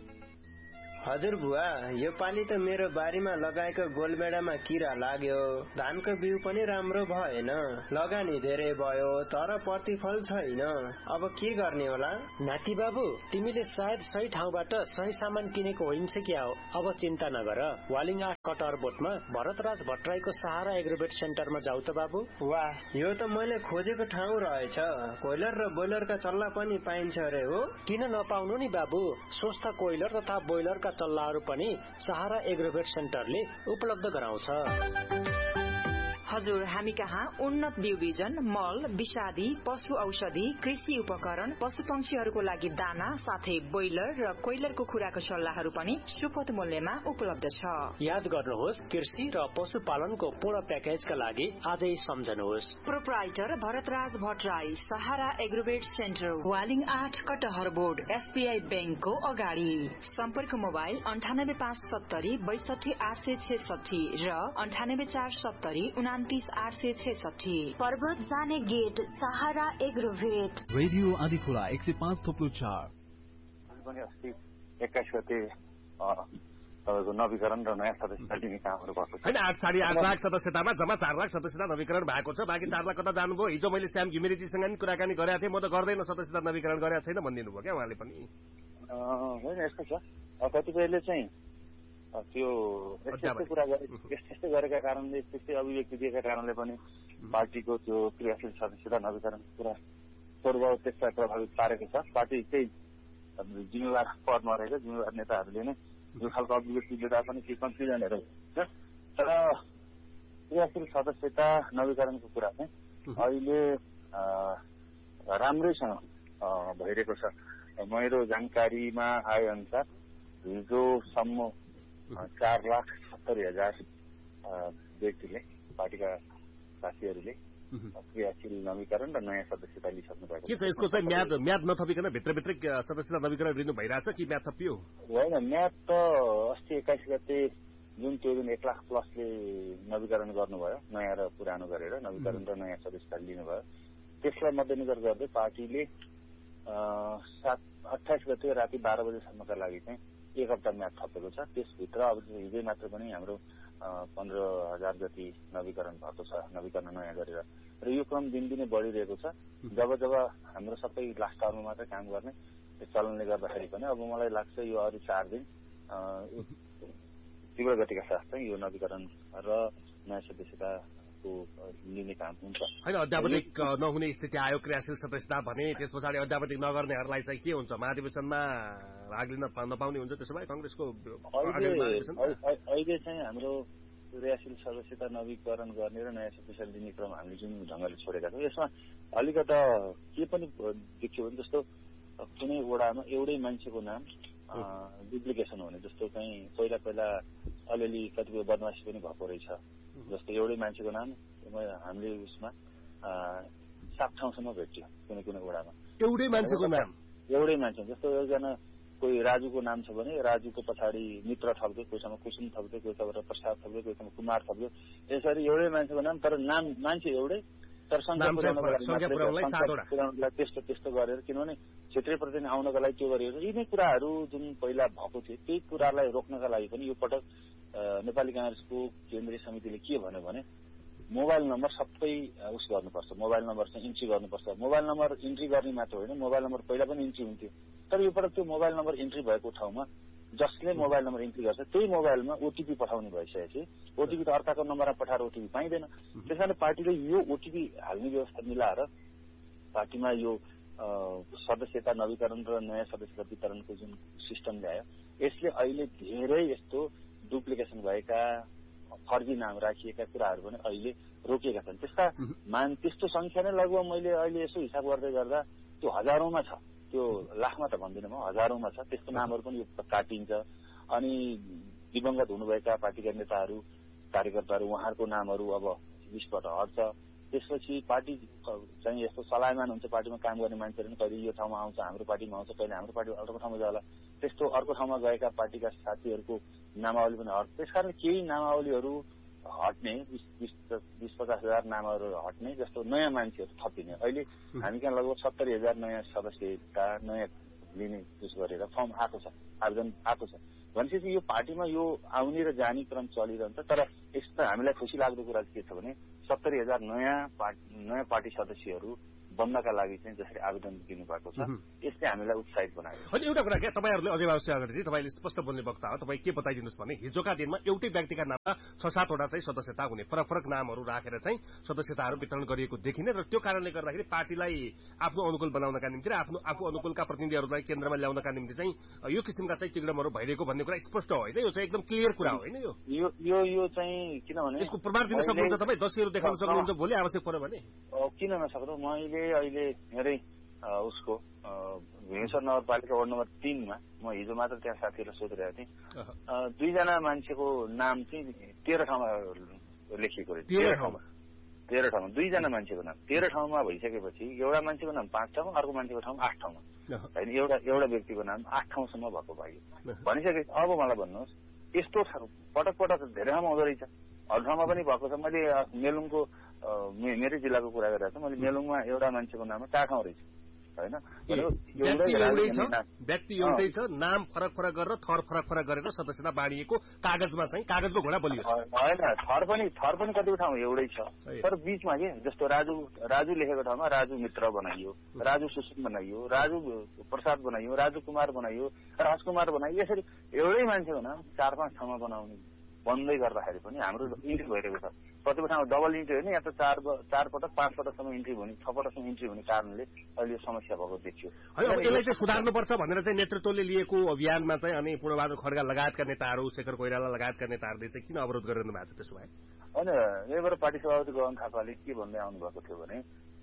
हजुर बुवा, यो पालि त मेरो बारीमा लगाएको गोलबेडामा किरा लाग्यो। धानको बिउ पनि राम्रो भएन, लगानी धेरै भयो तर प्रतिफल छैन। अब के गर्ने होला? नाति बाबु, तिमीले सायद सही ठाउँबाट सही सामान किनेको होइन्छ क्या हो। अब चिन्ता नगर, वालिङ आठ कटहर बोटमा भरतराज भट्टराईको सहारा एग्रोवेट सेन्टरमा जाऊ त बाबु। वाह, यो त मैले खोजेको ठाउँ रहेछ। कोइलर र बोइलरका चल्ला पनि पाइन्छ अरे हो? किन नपाउनु नि बाबु, स्वस्थ कोइलर तथा बोइलरका चल्लाहरू पनि सहारा एग्रोवेट सेन्टरले उपलब्ध गराउँछ। हजुर, हामी कहाँ उन्नत बिउ बिजन, मल, विषादी, पशु औषधि, कृषि उपकरण, पशु पंक्षीहरूको लागि दाना साथै बोइलर र कोइलरको खुराको सल्लाहहरू पनि सुपथ मूल्यमा उपलब्ध छ। याद गर्नुहोस्, कृषि र पशुपालनको पूर्ण प्याकेजका लागि आजै सम्झनुहोस्। प्रोप्राइटर भरतराज भट्टराई, सहारा एग्रोवेट सेन्टर, वालिङ आठ कटहर बोर्ड, एसबीआई ब्याङ्कको अगाडि। सम्पर्क मोबाइल अन्ठानब्बे पाँच सत्तरी बैसठी आठ सय छेसठी र अन्ठानब्बे चार सत्तरी उनातिस आठ सय छेसठी। पर्वत जाने गेट सहारा एग्रोवेट। रेडियो आदिखोला एक सय पाँच थोप्लो चार। पनि अस्ति एक्काइस गते तपाईँको नवीकरण र नयाँ सदस्यता लिने कामहरू भएको छ। होइन, आठ साढे आठ लाख सदस्यतामा जम्मा चार लाख सदस्यता नवीकरण भएको छ। बाँकी चार लाख कता जानुभयो? हिजो मैले श्याम घिमिरेजीसँग नि कुराकानी गरेको थिएँ, म त गर्दैन सदस्यता नवीकरण गरेको छैन भनिदिनु भयो क्या उहाँले पनि। होइन, यस्तो छ, कतिपयले चाहिँ त्यो यस्तै कुरा गरे, यस्तै गरेका कारणले, त्यस्तै अभिव्यक्ति दिएका कारणले पनि पार्टीको त्यो क्रियाशील सदस्यता नवीकरणको कुरा स्वभाव त्यसलाई प्रभावित पारेको छ। पार्टी केही जिम्मेवार पदमा रहेको जिम्मेवार नेताहरूले नै यो खालको अभिव्यक्ति दिँदा पनि केही कन्फ्युजनहरू हुन्छ। तर क्रियाशील सदस्यता नवीकरणको कुरा चाहिँ अहिले राम्रैसँग भइरहेको छ। मेरो जानकारीमा आए अनुसार हिजोसम्म चार लाख सत्तरी हजार व्यक्तिले, पार्टीका साथीहरूले क्रियाशील नवीकरण र नयाँ सदस्यता लिइसक्नु भएको के छ। यसको चाहिँ म्याद म्याद नथपिकन भित्रभित्रै सदस्यता नवीकरण लिनु भइरहेछ कि म्याद थपियो? होइन, म्याद त अस्ति एक्काइस गते जुन त्यो दिन एक लाख प्लसले नवीकरण गर्नुभयो, नयाँ र पुरानो गरेर नवीकरण र नयाँ सदस्यता लिनुभयो। त्यसलाई मध्यनजर गर्दै पार्टीले सात अठाइस गते राति बाह्र बजेसम्मका लागि चाहिँ एक हप्ता म्याद थपेको छ। त्यसभित्र अब हिजै मात्र पनि हाम्रो पन्ध्र हजार जति नवीकरण भएको छ, नवीकरण नयाँ गरेर, र यो क्रम दिनदिनै बढिरहेको छ। जब जब हाम्रो सबै लास्ट टर्ममा मात्रै काम गर्ने चलनले गर्दाखेरि पनि अब मलाई लाग्छ यो अरू चार दिन तीव्र गतिका साथ चाहिँ यो नवीकरण र नयाँ सदस्यताको लिने काम हुन्छ। होइन, अध्यावधिक नहुने स्थिति आयो क्रियाशील सदस्यता भने, त्यस पछाडि अध्यावधिक नगर्नेहरूलाई चाहिँ के हुन्छ? महाधिवेशनमा भाग लिन नपाउने हुन्छ त्यसो भए कांग्रेसको? अहिले चाहिँ हाम्रो क्रियाशील सदस्यता नवीकरण गर्ने र नयाँ सदस्यता लिने क्रम हामीले जुन ढङ्गले छोडेका छौँ, यसमा अलिकता के पनि देखियो भने जस्तो कुनै वडामा एउटै मान्छेको नाम डुप्लिकेसन हुने, जस्तो चाहिँ पहिला पहिला अलिअलि कतिपय बदमासी पनि भएको रहेछ। जस्तो एउटै मान्छेको नाम हामीले उसमा सात ठाउँसम्म भेट्यो कुनै कुनै वडामा, एउटै मान्छेको नाम एउटै मान्छे। जस्तो एकजना कोही राजुको नाम छ भने राजुको पछाडि मित्र थप्दै, कोहीसँग कुसुम थप्दै, कोहीसँग प्रसाद थप्दै, कोहीसँग कुमार थप्दै, यसरी एउटै मान्छेको नाम तर नाम मान्छे एउटै तर पुर्याउनलाई त्यस्तो त्यस्तो गरेर, किनभने क्षेत्रीय प्रतिनिधि आउनको लागि त्यो गरिएको छ। यिनै कुराहरू जुन पहिला भएको थियो त्यही कुरालाई रोक्नका लागि पनि यो पटक नेपाली कांग्रेसको केन्द्रीय समितिले के भन्यो भने मोबाइल नम्बर सबै उस गर्नुपर्छ, मोबाइल नम्बर चाहिँ इन्ट्री गर्नुपर्छ। मोबाइल नम्बर इन्ट्री गर्ने मात्र होइन, मोबाइल नम्बर पहिला पनि इन्ट्री हुन्थ्यो, तर यो पटक त्यो मोबाइल नम्बर इन्ट्री भएको ठाउँमा जसले मोबाइल नम्बर इन्ट्री गर्छ त्यही मोबाइलमा ओटीपी पठाउने भइसकेपछि ओटीपी त अर्काको नम्बरमा पठाएर ओटीपी पाइँदैन। त्यस कारण पार्टीले यो ओटीपी हाल्ने व्यवस्था मिलाएर पार्टीमा यो सदस्यता नवीकरण र नयाँ सदस्यता वितरणको जुन सिस्टम ल्यायो, यसले अहिले धेरै यस्तो डुप्लिकेसन भएका फर्जी नाम राखिएका कुराहरू पनि अहिले रोकिएका छन्। त्यसका मान त्यस्तो संख्या नै लगभग मैले अहिले यसो हिसाब गर्दै गर्दा त्यो हजारौंमा छ, त्यो लाखमा त भन्दिनँ म, हजारौंमा छ। त्यस्तो नामहरू पनि यो काटिन्छ। अनि दिवंगत हुनुभएका पार्टीका नेताहरू कार्यकर्ताहरू उहाँहरूको नामहरू अब लिस्टबाट हट्छ। त्यसपछि पार्टी चाहिँ यस्तो चलायमान हुन्छ, पार्टीमा काम गर्ने मान्छेहरू कहिले यो ठाउँमा आउँछ, हाम्रो पार्टीमा आउँछ, कहिले हाम्रो पार्टी अर्को ठाउँमा जाला, त्यस्तो अर्को ठाउँमा गएका पार्टीका साथीहरूको नामावली पनि हट्छ। त्यसकारण केही नामावलीहरू हट्ने, बिस बिस पचास हजार नामहरू हट्ने, जस्तो नयाँ मान्छेहरू थपिने। अहिले हामी कहाँ लगभग सत्तरी हजार नयाँ सदस्यता नयाँ लिने उस गरेर फर्म आएको छ, आवेदन आएको छ। भनेपछि यो पार्टीमा यो आउने र जाने क्रम चलिरहन्छ। तर यस्तो हामीलाई खुसी लाग्दो कुरा के छ भने सत्तरी हजार नयाँ पार्टी नयाँ पार्टी सदस्यहरू बन्नका लागि चाहिँ जसरी आवेदन दिनुभएको छ, यसले हामीलाई उत्साहित बनायो। अनि एउटा कुरा के तपाईँहरूले अझै अवश्य अगाडि चाहिँ तपाईँले स्पष्ट बोल्ने वक्ता हो, तपाईँ के बताइदिनुहोस् भने हिजोका दिनमा एउटै व्यक्तिका नाममा छ सातवटा चाहिँ सदस्यता हुने, फरक फरक नामहरू राखेर चाहिँ सदस्यताहरू वितरण गरिएको देखिने र त्यो कारणले गर्दाखेरि पार्टीलाई आफ्नो अनुकूल बनाउनका निम्ति र आफ्नो आफू अनुकूलका प्रतिनिधिहरूलाई केन्द्रमा ल्याउनका निम्ति चाहिँ यो किसिमका चाहिँ तिगडमहरू भइरहेको भन्ने कुरा स्पष्ट हो होइन? यो चाहिँ एकदम क्लियर कुरा हो होइन? यो यो यो चाहिँ किनभने यसको प्रमाण दिन सक्नुहुन्छ तपाईँ, दसैँहरू देखाउन सक्नुहुन्छ भोलि आवश्यक पर्यो भने? किन नसक्नु, मैले अहिले मेरै उसको भीमेश्वर नगरपालिका वार्ड नम्बर तीनमा म हिजो मात्र त्यहाँ साथीहरूलाई सोधिरहेको थिएँ, दुईजना मान्छेको नाम चाहिँ तेह्र ठाउँमा लेखिएको रहेछ। तेह्र ठाउँमा तेह्र ठाउँमा दुईजना मान्छेको नाम तेह्र ठाउँमा भइसकेपछि एउटा मान्छेको नाम पाँच ठाउँमा, अर्को मान्छेको ठाउँ आठ ठाउँमा होइन, एउटा एउटा व्यक्तिको नाम आठ ठाउँसम्म भएको भयो। भनिसकेपछि अब मलाई भन्नुहोस्, यस्तो पटक पटक धेरै ठाउँमा हुँदो रहेछ, अरू ठाउँमा पनि भएको छ। मैले मेलुङको मेरै जिल्लाको कुरा गरिरहेको छु, मैले मेलुङमा एउटा मान्छेको नाममा चार ठाउँ रहेछ होइन, व्यक्ति एउटै छ, नाम फरक फरक गरेर थर फरक फरक गरेर सदस्यता बाँडिएको कागजमा चाहिँ कागजको घोडा बलियो होइन, थर पनि थर पनि कतिको ठाउँ एउटै छ, तर बिचमा के जस्तो राजु राजु लेखेको ठाउँमा राजु मित्र बनाइयो, राजु सुशील बनाइयो, राजु प्रसाद बनाइयो, राजु कुमार बनाइयो, राजकुमार बनाइयो, यसरी एउटै मान्छेको नाम चार पाँच ठाउँमा बनाउने बन्दै गर्दाखेरि पनि हाम्रो इन्ट्री भइरहेको छ। कतिपय ठाउँमा डबल इन्ट्री होइन, या त चार चार पटक पाँच पटकसम्म इन्ट्री हुने, छ पटकसम्म इन्ट्री हुने कारणले अहिले समस्या भएको देखियो। यसलाई चाहिँ सुधार्नुपर्छ भनेर चाहिँ नेतृत्वले लिएको अभियानमा चाहिँ अनि पूर्णबहादुर खड्का लगायतका नेताहरू, शेखर कोइराला लगायतका नेताहरूले चाहिँ किन अवरोध गरिरहनु भएको छ त्यसो भए? होइन, यहीँबाट पार्टी सभापति गगन थापाले के भन्दै आउनु भएको थियो भने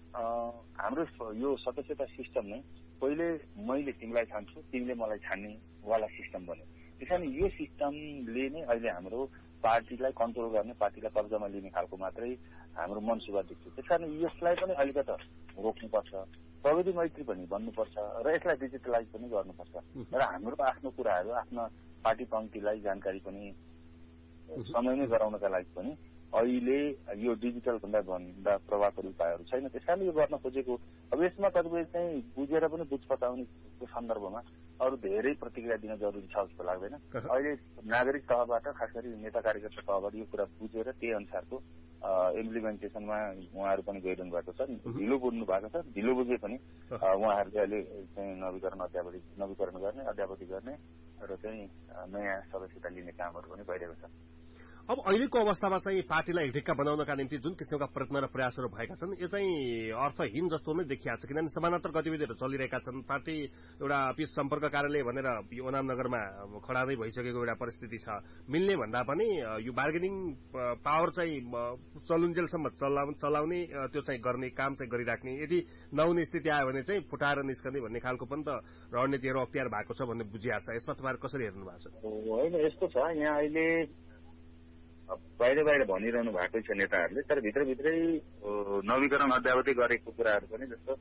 हाम्रो यो सदस्यता सिस्टम नै पहिले मैले तिमीलाई छान्छु, तिमीले मलाई छान्ने वाला सिस्टम बन्यो। त्यसकारण यो सिस्टमले नै अहिले हाम्रो पार्टीलाई कन्ट्रोल गर्ने, पार्टीलाई कब्जामा लिने खालको मात्रै हाम्रो मनसुबा देख्छु। त्यसकारण यसलाई पनि अलिकति रोक्नुपर्छ, प्रविधि मैत्री पनि बन्नुपर्छ र यसलाई डिजिटलाइज पनि गर्नुपर्छ र हाम्रो आफ्नो कुराहरू आफ्ना पार्टी पङ्क्तिलाई जानकारी पनि समयमै गराउनका लागि पनि अहिले यो डिजिटल भन्दा भन्दा प्रभावकारी उपायहरू छैन। त्यसकारण यो गर्न खोजेको। अब यसमा कतिपय चाहिँ बुझेर पनि बुझ पताउनेको सन्दर्भमा अरू धेरै प्रतिक्रिया दिन जरुरी छ जस्तो लाग्दैन। अहिले नागरिक तहबाट, खास गरी नेता कार्यकर्ता तहबाट यो कुरा बुझेर त्यही अनुसारको इम्प्लिमेन्टेसनमा उहाँहरू पनि गइरहनु भएको छ। ढिलो बुझ्नु भएको छ, ढिलो बुझे पनि उहाँहरूले अहिले चाहिँ नवीकरण अध्यापति नवीकरण गर्ने, अध्यापति गर्ने र चाहिँ नयाँ सदस्यता लिने कामहरू पनि भइरहेको छ। अब अहिलेको अवस्थामा चाहिँ पार्टीलाई ढिक्का बनाउनका निम्ति जुन किसिमका प्रयत्न र प्रयासहरू भएका छन् यो चाहिँ अर्थहीन जस्तो नै देखिएको छ, किनभने समानान्तर गतिविधिहरू चलिरहेका छन्। पार्टी एउटा पिस सम्पर्क कार्यालय भनेर यो ओनामनगरमा खडादै भइसकेको एउटा परिस्थिति छ। मिल्ने भन्दा पनि यो बार्गेनिङ पावर चाहिँ चलुन्जेलसम्म चलाउने, त्यो चाहिँ गर्ने काम चाहिँ गरिराख्ने, यदि नहुने स्थिति आयो भने चाहिँ फुटाएर निस्कने भन्ने खालको पनि त रणनीतिहरू अख्तियार भएको छ भन्ने बुझिएको छ। यसमा तपाईँहरू कसरी हेर्नु भएको छ? होइन, यस्तो छ, यहाँ अहिले बाहिर बाहिर भनिरहनु भएकै छ नेताहरूले, तर भित्रभित्रै नवीकरण अध्यावधि गरेको कुराहरू पनि जस्तो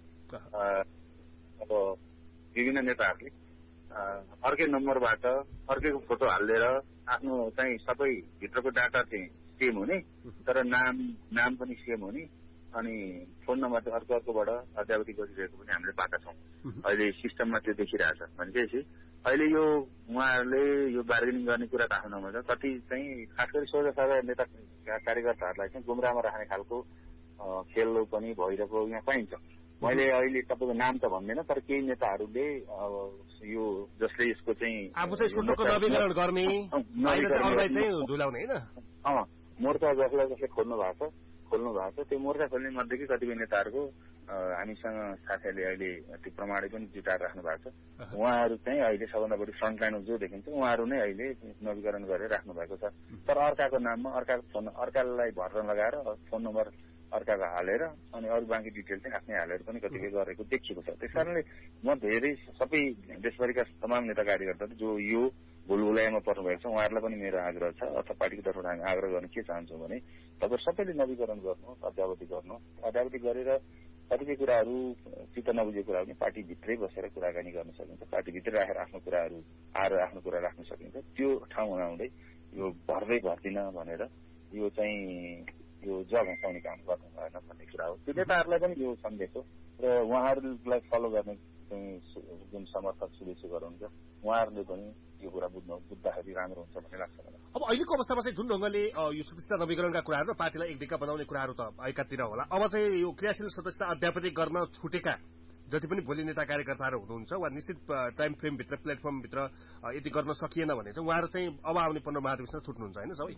अब विभिन्न नेताहरूले अर्कै नम्बरबाट अर्कैको फोटो हालेर आफ्नो चाहिँ सबै भित्रको डाटा चाहिँ सेम हुने, तर नाम नाम पनि सेम हुने, अनि फोन नम्बर चाहिँ अर्को अर्कोबाट अध्यावधि गरिरहेको पनि हामीले पाएका छौँ। अहिले सिस्टममा त्यो देखिरहेछ भनेपछि अहिले यो उहाँहरूले यो बार्गेनिङ गर्ने कुरा त आफ्नो नभएर कति चाहिँ खास गरी सोझा साझा नेता कार्यकर्ताहरूलाई चाहिँ गुमराहमा राख्ने खालको खेल पनि भइरहेको यहाँ पाइन्छ। मैले अहिले तपाईँको नाम त भन्दैन, तर केही नेताहरूले यो जसले यसको चाहिँ आफू चाहिँ सुटुको नवीकरण गर्ने मोर्चा जसलाई जसले खोल्नु भएको छ खोल्नु भएको छ त्यो मोर्चा खोल्ने मध्येकै कतिपय नेताहरूको हामीसँग साथीहरूले अहिले त्यो प्रमाण पनि जुटाएर राख्नु भएको छ। उहाँहरू चाहिँ अहिले सबभन्दा बढी फ्रन्टलाइनमा जो देखिन्छ उहाँहरू नै अहिले नवीकरण गरेर राख्नु भएको छ। तर अर्काको नाममा अर्काको फोन अर्कालाई भर्न लगाएर फोन नम्बर अर्काको हालेर अनि अरू बाँकी डिटेल चाहिँ आफ्नै हालेर पनि कतिपय गरेको देखिएको छ। त्यस कारणले म धेरै सबै देशभरिका तमाम नेता कार्यकर्ताहरू जो यो भुलभुलाइमा पर्नु भएको छ उहाँहरूलाई पनि मेरो आग्रह छ अथवा पार्टीको तर्फबाट आग्रह गर्न के चाहन्छौँ भने तपाईँहरू सबैले नवीकरण गर्नु अध्यावधि गर्नु अध्यावधि गरेर कतिपय कुराहरू चित्त नबुझेको कुराहरू पनि पार्टीभित्रै बसेर कुराकानी गर्न सकिन्छ पार्टीभित्रै राखेर आफ्नो कुराहरू आएर आफ्नो कुरा राख्न सकिन्छ त्यो ठाउँ हुँदै यो भर्दै भर्दिन भनेर यो चाहिँ यो जग हँसाउने काम गर्नु भएन भन्ने कुरा हो त्यो नेताहरूलाई पनि यो सन्देश हो र उहाँहरूलाई फलो गर्ने जुन समर्थक सुदेशु गर्नुहुन्छ उहाँहरूले पनि यो कुरा बुझ्नु बुझ्दाखेरि राम्रो हुन्छ भन्ने लाग्छ मलाई अब अहिलेको अवस्थामा चाहिँ जुन ढङ्गले यो सदस्यता नवीकरणका कुराहरू र पार्टीलाई एक दिक्क बनाउने कुराहरू त एकातिर होला अब चाहिँ यो क्रियाशील सदस्यता अध्यापन गर्न छुटेका जति पनि भोलि नेता कार्यकर्ताहरू हुनुहुन्छ वा निश्चित टाइम फ्रेमभित्र प्लेटफर्मभित्र यदि गर्न सकिएन भने चाहिँ उहाँहरू चाहिँ अब आउने पन्ध्र महाधिवेशनमा छुट्नुहुन्छ होइन सबै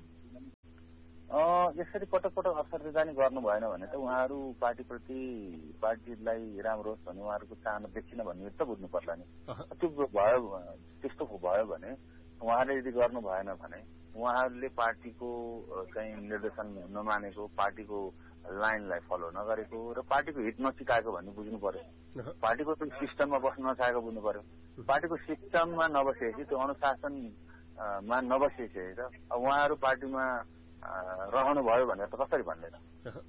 यसरी पटक पटक अवसर दिँदा नि गर्नु भएन भने त उहाँहरू पार्टीप्रति पार्टीलाई राम्रो होस् भन्ने उहाँहरूको चाहना देखिन भन्ने त बुझ्नु पर्ला नि त्यो भयो त्यस्तो भयो भने उहाँले यदि गर्नु भएन भने उहाँहरूले पार्टीको चाहिँ निर्देशन नमानेको पार्टीको लाइनलाई फलो नगरेको र पार्टीको हित नचिताएको भन्ने बुझ्नु पर्यो पार्टीको त्यो सिस्टममा बस्न नचाहेको बुझ्नु पर्यो पार्टीको सिस्टममा नबसेपछि त्यो अनुशासनमा नबसेपछि र उहाँहरू पार्टीमा रहनु भयो भनेर त कसरी भन्ने त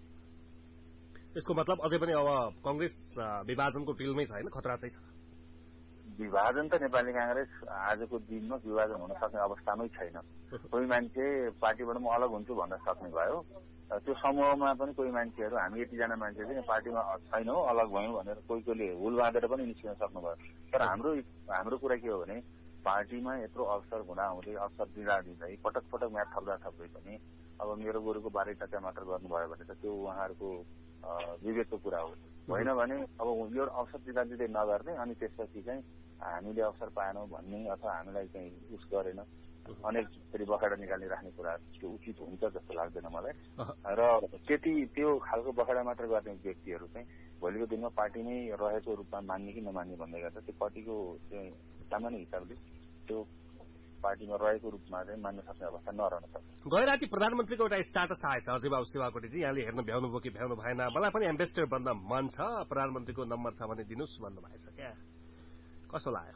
यसको मतलब अझै पनि अब कंग्रेस विभाजनको टिलमै छ होइन खतरा चाहिँ छ विभाजन त नेपाली कांग्रेस आजको दिनमा विभाजन हुन सक्ने अवस्थामै छैन कोही मान्छे पार्टीबाट म अलग हुन्छु भन्न सक्ने भयो त्यो समूहमा पनि कोही मान्छेहरू हामी यतिजना मान्छे चाहिँ पार्टीमा छैनौँ अलग भयौँ भनेर कोही कोहीले हुल बाँधेर पनि निस्किन सक्नुभयो तर हाम्रो हाम्रो कुरा के हो भने पार्टीमा यत्रो अवसर हुँदा हुँदै अवसर दिँदा दिँदै पटक पटक म्याच थप्दा थप्दै पनि अब मेरो गोरुको बाह्रै टक्का मात्र गर्नुभयो भने त त्यो उहाँहरूको विवेकको कुरा हो होइन भने अब यो अवसर दिँदा दिँदै नगर्ने अनि त्यसपछि चाहिँ हामीले अवसर पाएनौँ भन्ने अथवा हामीलाई चाहिँ उस गरेन अनेक फेरि बखेडा निकाल्ने राख्ने कुराहरू त्यो उचित हुन्छ जस्तो लाग्दैन मलाई र त्यति त्यो खालको बखेडा मात्र गर्ने व्यक्तिहरू चाहिँ भोलिको दिनमा पार्टीमै रहेको रूपमा मान्ने कि नमान्ने भन्दै गर्दा त्यो पार्टीको चाहिँ सामान्य हिसाबले त्यो पार्टीमा रहेको रूपमा चाहिँ मान्न सक्ने अवस्था नरहन सक्छ गए राति प्रधानमन्त्रीको एउटा स्टाटस आएछ अझै बाबु शिवाकोटीजी यहाँले हेर्न भ्याउनु भयो कि भ्याउनु भएन मलाई पनि एम्बेसडर बन्न मन छ प्रधानमन्त्रीको नम्बर छ भने दिनुहोस् भन्नुभएछ क्या कस्तो लाग्यो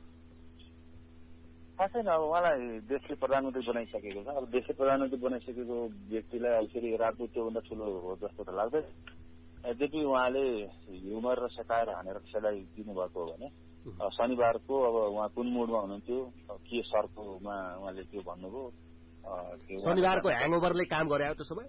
खासै न अब उहाँलाई देशले प्रधानमन्त्री बनाइसकेको छ अब देशले प्रधानमन्त्री बनाइसकेको व्यक्तिलाई अब फेरि राजदूत त्योभन्दा ठुलो हो जस्तो त लाग्दैन यद्यपि उहाँले ह्युमर र सकाएर हानेर त्यसलाई दिनुभएको हो भने शनिबारको अब उहाँ कुन मुडमा हुनुहुन्थ्यो के सर्कोमा उहाँले त्यो भन्नुभयो शनिबारको ह्याङओभरले काम गरे त्यसो भए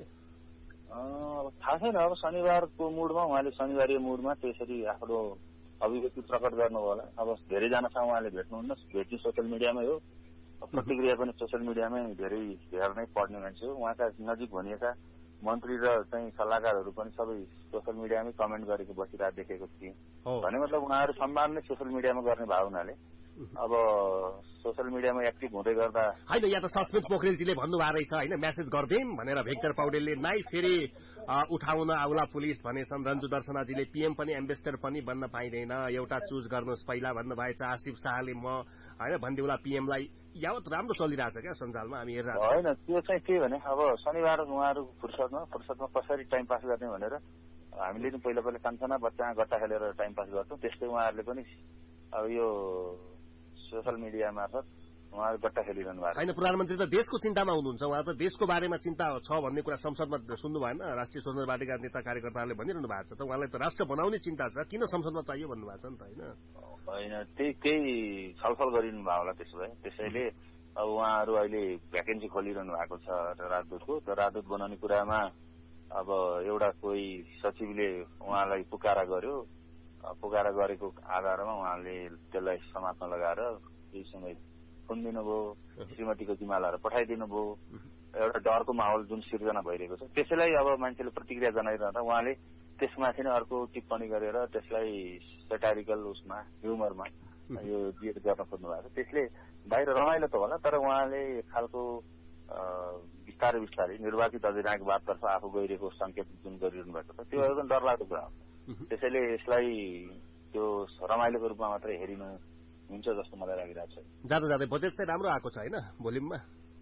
थाहा छैन अब शनिबारको मुडमा उहाँले शनिबारीय मुडमा त्यसरी आफ्नो अभिव्यक्ति प्रकट गर्नु होला अब धेरैजनासँग उहाँले भेट्नुहुन्न भेट्ने सोसियल मिडियामै हो प्रतिक्रिया पनि सोसियल मिडियामै धेरै हेर्नै पढ्ने मान्छे हो उहाँका नजिक भनिएका मन्त्री र चाहिँ सल्लाहकारहरू पनि सबै सोसियल मिडियामै कमेन्ट गरेको बसिरहेको देखेको थिएँ भने मतलब उहाँहरू सम्मान नै सोसियल मिडियामा गर्ने भाव हुनाले अब सोसियल मिडियामा एक्टिभ हुँदै गर्दा होइन यहाँ त सस्मित पोखरेलजीले भन्नुभएको रहेछ होइन म्यासेज गरिदिउँ भनेर भेक्टर पौडेलले नाइ फेरि उठाउन आउला पुलिस भनेछन् रञ्जु दर्शनाजीले पीएम पनि एम्बेसडर पनि बन्न पाइँदैन एउटा चुज गर्नुहोस् पहिला भन्नुभएछ आसिफ शाहले म होइन भनिदिउँला पीएमलाई यावत राम्रो चलिरहेछ क्या सञ्जालमा हामी हेरिरहेको होइन त्यो चाहिँ के भने अब शनिबार उहाँहरू फुर्सदमा फुर्सदमा कसरी टाइम पास गर्ने भनेर हामीले पनि पहिला पहिला सानसाना बच्चा गट्टा खेलेर टाइम पास गर्थ्यौँ त्यस्तै उहाँहरूले पनि अब यो सोसियल मिडिया मार्फत उहाँहरू गट्टा खेलिरहनु भएको होइन प्रधानमन्त्री त देशको चिन्तामा हुनुहुन्छ उहाँ त देशको बारेमा चिन्ता छ भन्ने कुरा संसदमा सुन्नु भएन राष्ट्रिय स्वतन्त्र पार्टीका नेता कार्यकर्ताहरूले भनिरहनु भएको छ त उहाँलाई त राष्ट्र बनाउने चिन्ता छ किन संसदमा चाहियो भन्नुभएको छ नि त होइन होइन त्यही त्यही छलफल गरिनु भयो होला त्यसो भए त्यसैले अब उहाँहरू अहिले भ्याकेन्सी खोलिरहनु भएको छ राजदूतको र राजदूत बनाउने कुरामा अब एउटा कोही सचिवले उहाँलाई पुकारा गर्यो पुकारा गरेको आधारमा उहाँले त्यसलाई समात्न लगाएर केही समय फोन दिनुभयो श्रीमतीको जिम्मालाएर पठाइदिनु भयो एउटा डरको माहौल जुन सिर्जना भइरहेको छ त्यसैलाई अब मान्छेले प्रतिक्रिया जनाइरहँदा उहाँले त्यसमाथि नै अर्को टिप्पणी गरेर त्यसलाई सेटारिकल उसमा ह्युमरमा यो जिएट गर्न खोज्नु भएको छ त्यसले बाहिर रमाइलो त होला तर उहाँले खालको बिस्तारै बिस्तारै निर्वाचित अधिनायक वादतर्फ आफू गइरहेको सङ्केत जुन गरिरहनु भएको छ त्यो एकदम डरलाग्दो कुरा हो त्यसैले यसलाई त्यो रमाइलोको रूपमा मात्रै हेरिनु हुन्छ जस्तो मलाई लागिरहेको छ जाँदा जाँदै बजेट चाहिँ राम्रो आएको छ होइन भोल्युममा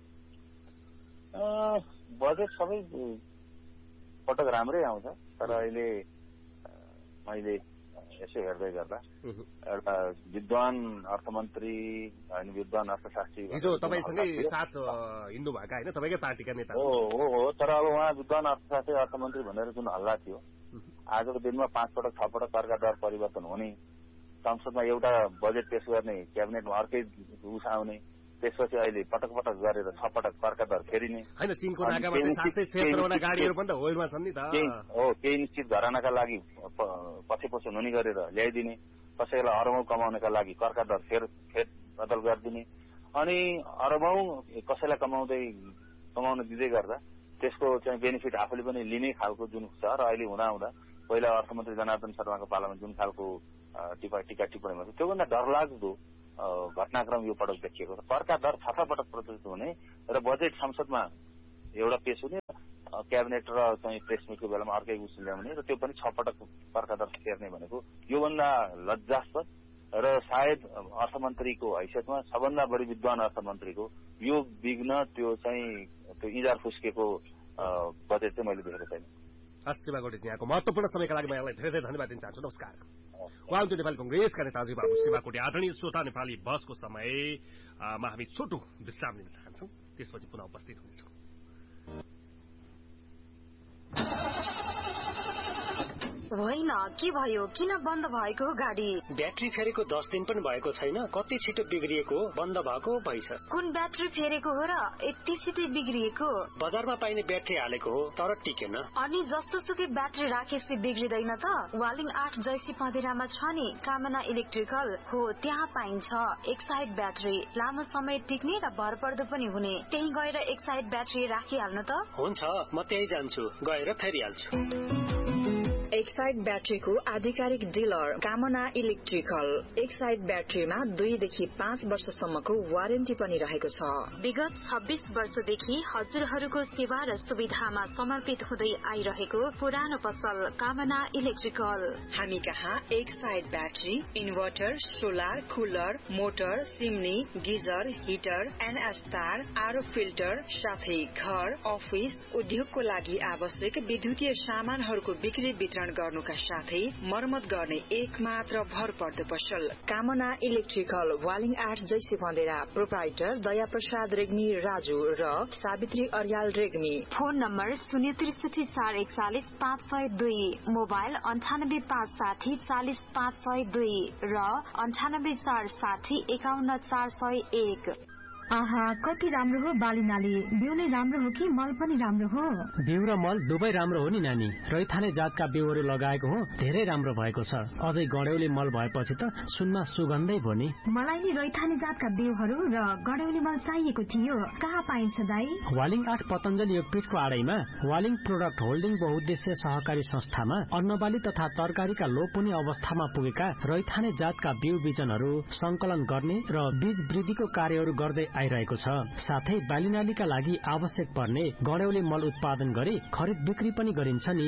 बजेट सबै पटक राम्रै आउँछ तर अहिले मैले यसो हेर्दै गर्दा एउटा विद्वान अर्थमन्त्री होइन विद्वान अर्थशास्त्री हिजो तपाईँसँगै साथ हिँड्नु भएका होइन तपाईँकै पार्टीका नेता हो हो हो तर अब उहाँ विद्वान अर्थशास्त्री अर्थमन्त्री भनेर जुन हल्ला थियो आजको दिनमा पाँच पटक छ पटक करका दर परिवर्तन हुने संसदमा एउटा बजेट पेश गर्ने क्याबिनेटमा अर्कै उठाउने त्यसपछि अहिले पटक पटक गरेर छ पटक करका दर फेरिने होइन चीनको नाकामा चाहिँ सात सय छिहत्तरवटा गाडीहरू पनि त होइलमा छन् नि त हो केही निश्चित घरानाका लागि पछि पछि हुने गरेर ल्याइदिने कसैलाई अरबौं कमाउनका लागि करका दर फेर फेर बदल गरिदिने अनि अरबौं कसैलाई कमाउँदै कमाउन दिँदै गर्दा त्यसको चाहिँ बेनिफिट आफूले पनि लिने खालको जुन छ र अहिले हुँदा हुँदा पहिला अर्थमन्त्री जनार्दन शर्माको पालामा जुन खालको टिका टिका टिप्पणीमा थियो त्योभन्दा डरलाग्दो घटनाक्रम यो पटक देखिएको छ करका दर छ छ पटक प्रदर्शित हुने र बजेट संसदमा एउटा पेश हुने क्याबिनेट र चाहिँ प्रेस मिटको बेलामा अर्कै उस ल्याउने र त्यो पनि छ पटक करका दर फेर्ने भनेको योभन्दा लज्जास्पद र सायद अर्थमन्त्रीको हैसियतमा सबभन्दा बढी विद्वान अर्थमन्त्रीको यो विघ्न त्यो चाहिँ त्यो इजार फुस्केको बजेट चाहिँ मैले देखेको छैन। हस् शिवा कोटेजी यहाँको महत्वपूर्ण समयका लागि म यहाँलाई धेरै धेरै धन्यवाद दिन चाहन्छु। नमस्कार। उहाँ हुनुहुन्थ्यो नेपाली कंग्रेसका नेताजी बाबु शिवा कोटे। आदरणीय श्रोता, नेपाली बसको समयमा हामी छोटो विश्राम लिन चाहन्छौँ, त्यसपछि पुनः उपस्थित हुनेछौँ। होइन के भयो, किन बन्द भएको गाडी? ब्याट्री फेरेको दस दिन पनि भएको छैन, कति छिटो बिग्रिएको बन्द भएको भइछ। कुन ब्याट्री फेरेको हो र यति छिटै बिग्रिएको? बजारमा पाइने ब्याट्री हालेको हो तर टिकेन। अनि जस्तो सुकै ब्याट्री राखेपछि बिग्रिँदैन त? वालिङ आठ जैसी पँधेरामा छ नि कामना इलेक्ट्रिकल हो, त्यहाँ पाइन्छ एक साइड ब्याट्री, लामो समय टिक्ने र भरपर्दो पनि हुने। त्यही गएर एक साइड ब्याट्री राखिहाल्नु त हुन्छ। म त्यही जान्छु, गएर फेरिहाल्छु। एक साइड ब्याट्रीको आधिकारिक डिलर कामना इलेक्ट्रिकल। एक साइड ब्याट्रीमा दुईदेखि पाँच वर्षसम्मको वारेन्टी पनि रहेको छ। विगत छब्बीस वर्षदेखि हजुरहरूको सेवा र सुविधामा समर्पित हुँदै आइरहेको पुरानो पसल कामना इलेक्ट्रिकल। हामी कहाँ एक side battery, inverter, solar, cooler, motor, सिमनी, geyser, heater, NS तार, आरो फिल्टर साथै घर, अफिस, उद्योगको लागि आवश्यक विद्युतीय सामानहरूको बिक्री वितरण गर्नुका साथै मर्मत गर्ने एक मात्र भरपर्दो पसल कामना इलेक्ट्रिकल। वालिङ आठ जैसी बन्देरा। प्रोप्राइटर दया प्रसाद रेग्मी राजू र सावित्री अर्याल रेग्मी। फोन नम्बर शून्य त्रिसठी चार एकचालिस पाँच सय दुई, मोबाइल अन्ठानब्बे पाँच साठी चालिस पाँच सय दुई र अन्ठानब्बे चार साठी एकाउन्न चार सय एक। आहा कति राम्रो हो बाली नाली। बिउ नै राम्रो हो कि मल पनि राम्रो हो? बिउ र मल दुवै राम्रो हो नि नानी। रैथाने जातका बिउहरू लगाएको हो, धेरै राम्रो भएको छ। अझै गड्यौली मल भएपछि त सुनमा सुगन्धै भयो नि। मलाई नि रैथाने जातका बिउहरू र गड्यौली मल चाहिएको थियो, कहाँ पाइन्छ दाई? वालिङ आठ पतञ्जलि योगपीठको आडैमा वालिङ प्रोडक्ट होल्डिङ बहुद्देश्य सहकारी संस्थामा अन्नबाली तथा तरकारीका लोप हुने अवस्थामा पुगेका रैथाने जातका बिउ बिजनहरू संकलन गर्ने र बीज वृद्धिको कार्यहरू गर्दै आइरहेको छ। साथै बालीनालीका लागि आवश्यक पर्ने गड्यौली मल उत्पादन गरी खरिद बिक्री पनि गरिन्छ नि।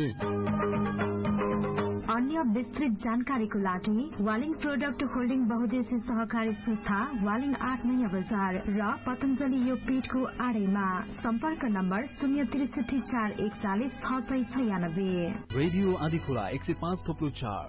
अन्य विस्तृत जानकारीको लागि वालिङ प्रोडक्ट होल्डिङ बहुद्देश्य सहकारी संस्था वालिङ आठ नयाँ बजार र पतञ्जलि योगपीठको आडैमा। सम्पर्क नम्बर शून्य त्रिसठी चार एकचालिस छ सय छयानब्बे। रेडियो आदिखोला एक सय पाँच थोप्लो चार।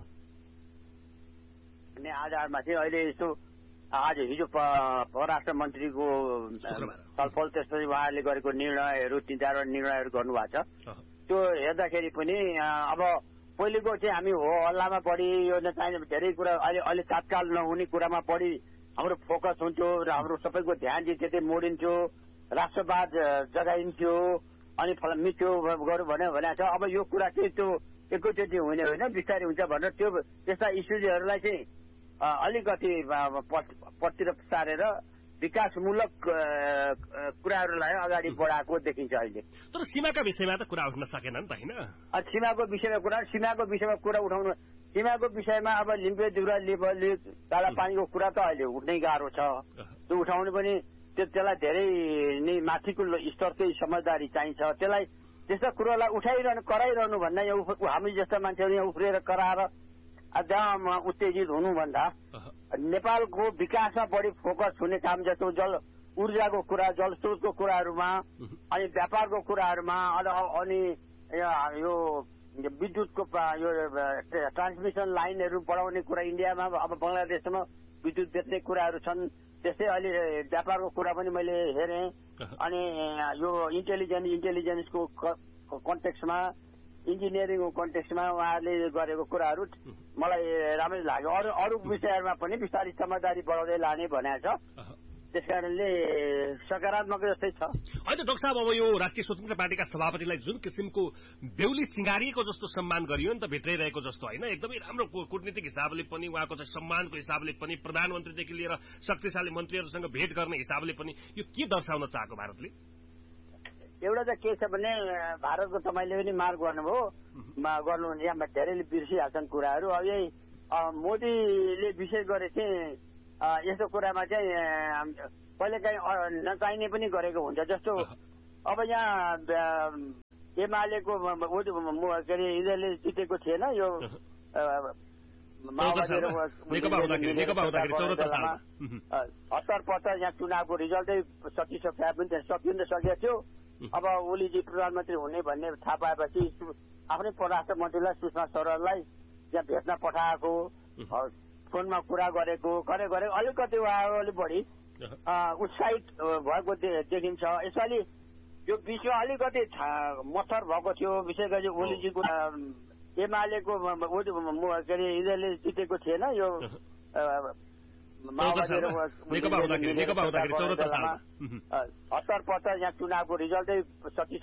आधारमा चाहिँ अहिले यस्तो आज हिजो परराष्ट्र मन्त्रीको छलफल, त्यसपछि उहाँले गरेको निर्णयहरू तीन चारवटा निर्णयहरू गर्नुभएको छ। त्यो हेर्दाखेरि पनि अब पहिलेको चाहिँ हामी हो हल्लामा बढी यो चाहिने धेरै कुरा अहिले अहिले तत्काल नहुने कुरामा बढी हाम्रो फोकस हुन्थ्यो र हाम्रो सबैको ध्यान चाहिँ त्यतै मोडिन्थ्यो, राष्ट्रवाद जगाइन्थ्यो अनि मिथ्यो गरौँ भने भनेको छ। अब यो कुरा चाहिँ त्यो एकैचोटि हुने होइन, बिस्तारै हुन्छ भनेर त्यो त्यस्ता इस्युजहरूलाई चाहिँ अलिकति पछितिर सारेर विकासमूलक कुराहरूलाई अगाडि बढाएको देखिन्छ अहिले। तर सीमाका विषयमा त कुरा उठ्न सकेन नि त होइन? सीमाको विषयमा कुरा सीमाको विषयमा कुरा उठाउनु सीमाको विषयमा अब लिम्बे दुरा लेबली कालापानीको कुरा त अहिले उठ्नै गाह्रो छ। त्यो उठाउनु पनि त्यो त्यसलाई धेरै नै माथिको स्तरकै समझदारी चाहिन्छ। त्यसलाई त्यस्ता कुरालाई उठाइरहनु कराइरहनु भन्दा यहाँ हामी जस्ता मान्छेहरू यहाँ उफ्रिएर कराएर जहाँ उत्तेजित हुनुभन्दा नेपालको विकासमा बढी फोकस हुने काम जस्तो जल ऊर्जाको कुरा, जलस्रोतको कुराहरूमा अनि व्यापारको कुराहरूमा अनि यो विद्युतको यो ट्रान्समिसन लाइनहरू बढाउने कुरा इन्डियामा अब बङ्गलादेशमा विद्युत बेच्ने कुराहरू छन्। त्यस्तै अहिले व्यापारको कुरा पनि मैले हेरेँ। अनि यो इन्टेलिजेन्स इन्टेलिजेन्सको कन्टेक्स्टमा इन्जिनियरिङको कन्टेक्स्टमा उहाँहरूले गरेको कुराहरू मलाई राम्रै लाग्यो। अरू अरू विषयहरूमा पनि बिस्तारै समझदारी बढाउँदै लाने भनेको छ। त्यस कारणले सकारात्मक जस्तै छ। होइन डाक्टर साहब, अब यो राष्ट्रिय स्वतन्त्र पार्टीका सभापतिलाई जुन किसिमको बेहुली सिंगारिएको जस्तो सम्मान गरियो नि त भित्रै रहेको जस्तो होइन, एकदमै राम्रो कूटनीतिक हिसाबले पनि उहाँको चाहिँ सम्मानको हिसाबले पनि प्रधानमन्त्रीदेखि लिएर शक्तिशाली मन्त्रीहरूसँग भेट गर्ने हिसाबले पनि यो के दर्शाउन चाहेको भारतले? एउटा चाहिँ के छ भने भारतको तपाईँले पनि मार्क गर्नुभयो गर्नुहुन्छ, यहाँ धेरैले बिर्सिहाल्छन् कुराहरू। अब यही मोदीले विशेष गरे चाहिँ यस्तो कुरामा चाहिँ कहिलेकाहीँ नचाहिने पनि गरेको हुन्छ। जस्तो अब यहाँ एमालेको के अरे यिनीहरूले जितेको थिएन यो हतार पत्तर यहाँ चुनावको रिजल्टै सकिसक्यो पनि सकिनु त सकेको थियो। अब ओलीजी प्रधानमन्त्री हुने भन्ने थाहा पाएपछि आफ्नै परराष्ट्र मन्त्रीलाई सुषमा स्वराजलाई यहाँ भेट्न पठाएको, फोनमा कुरा गरेको गरे गरेको अलिकति उहाँहरू अलिक बढी उत्साहित भएको देखिन्छ। यसपालि यो विषय अलिकति मत्थर भएको थियो। विशेष गरी ओलीजीको एमालेको के अरे यिनीहरूले जितेको थिएन यो हतार पत्तर यहाँ चुनावको रिजल्टै सकिसक्यो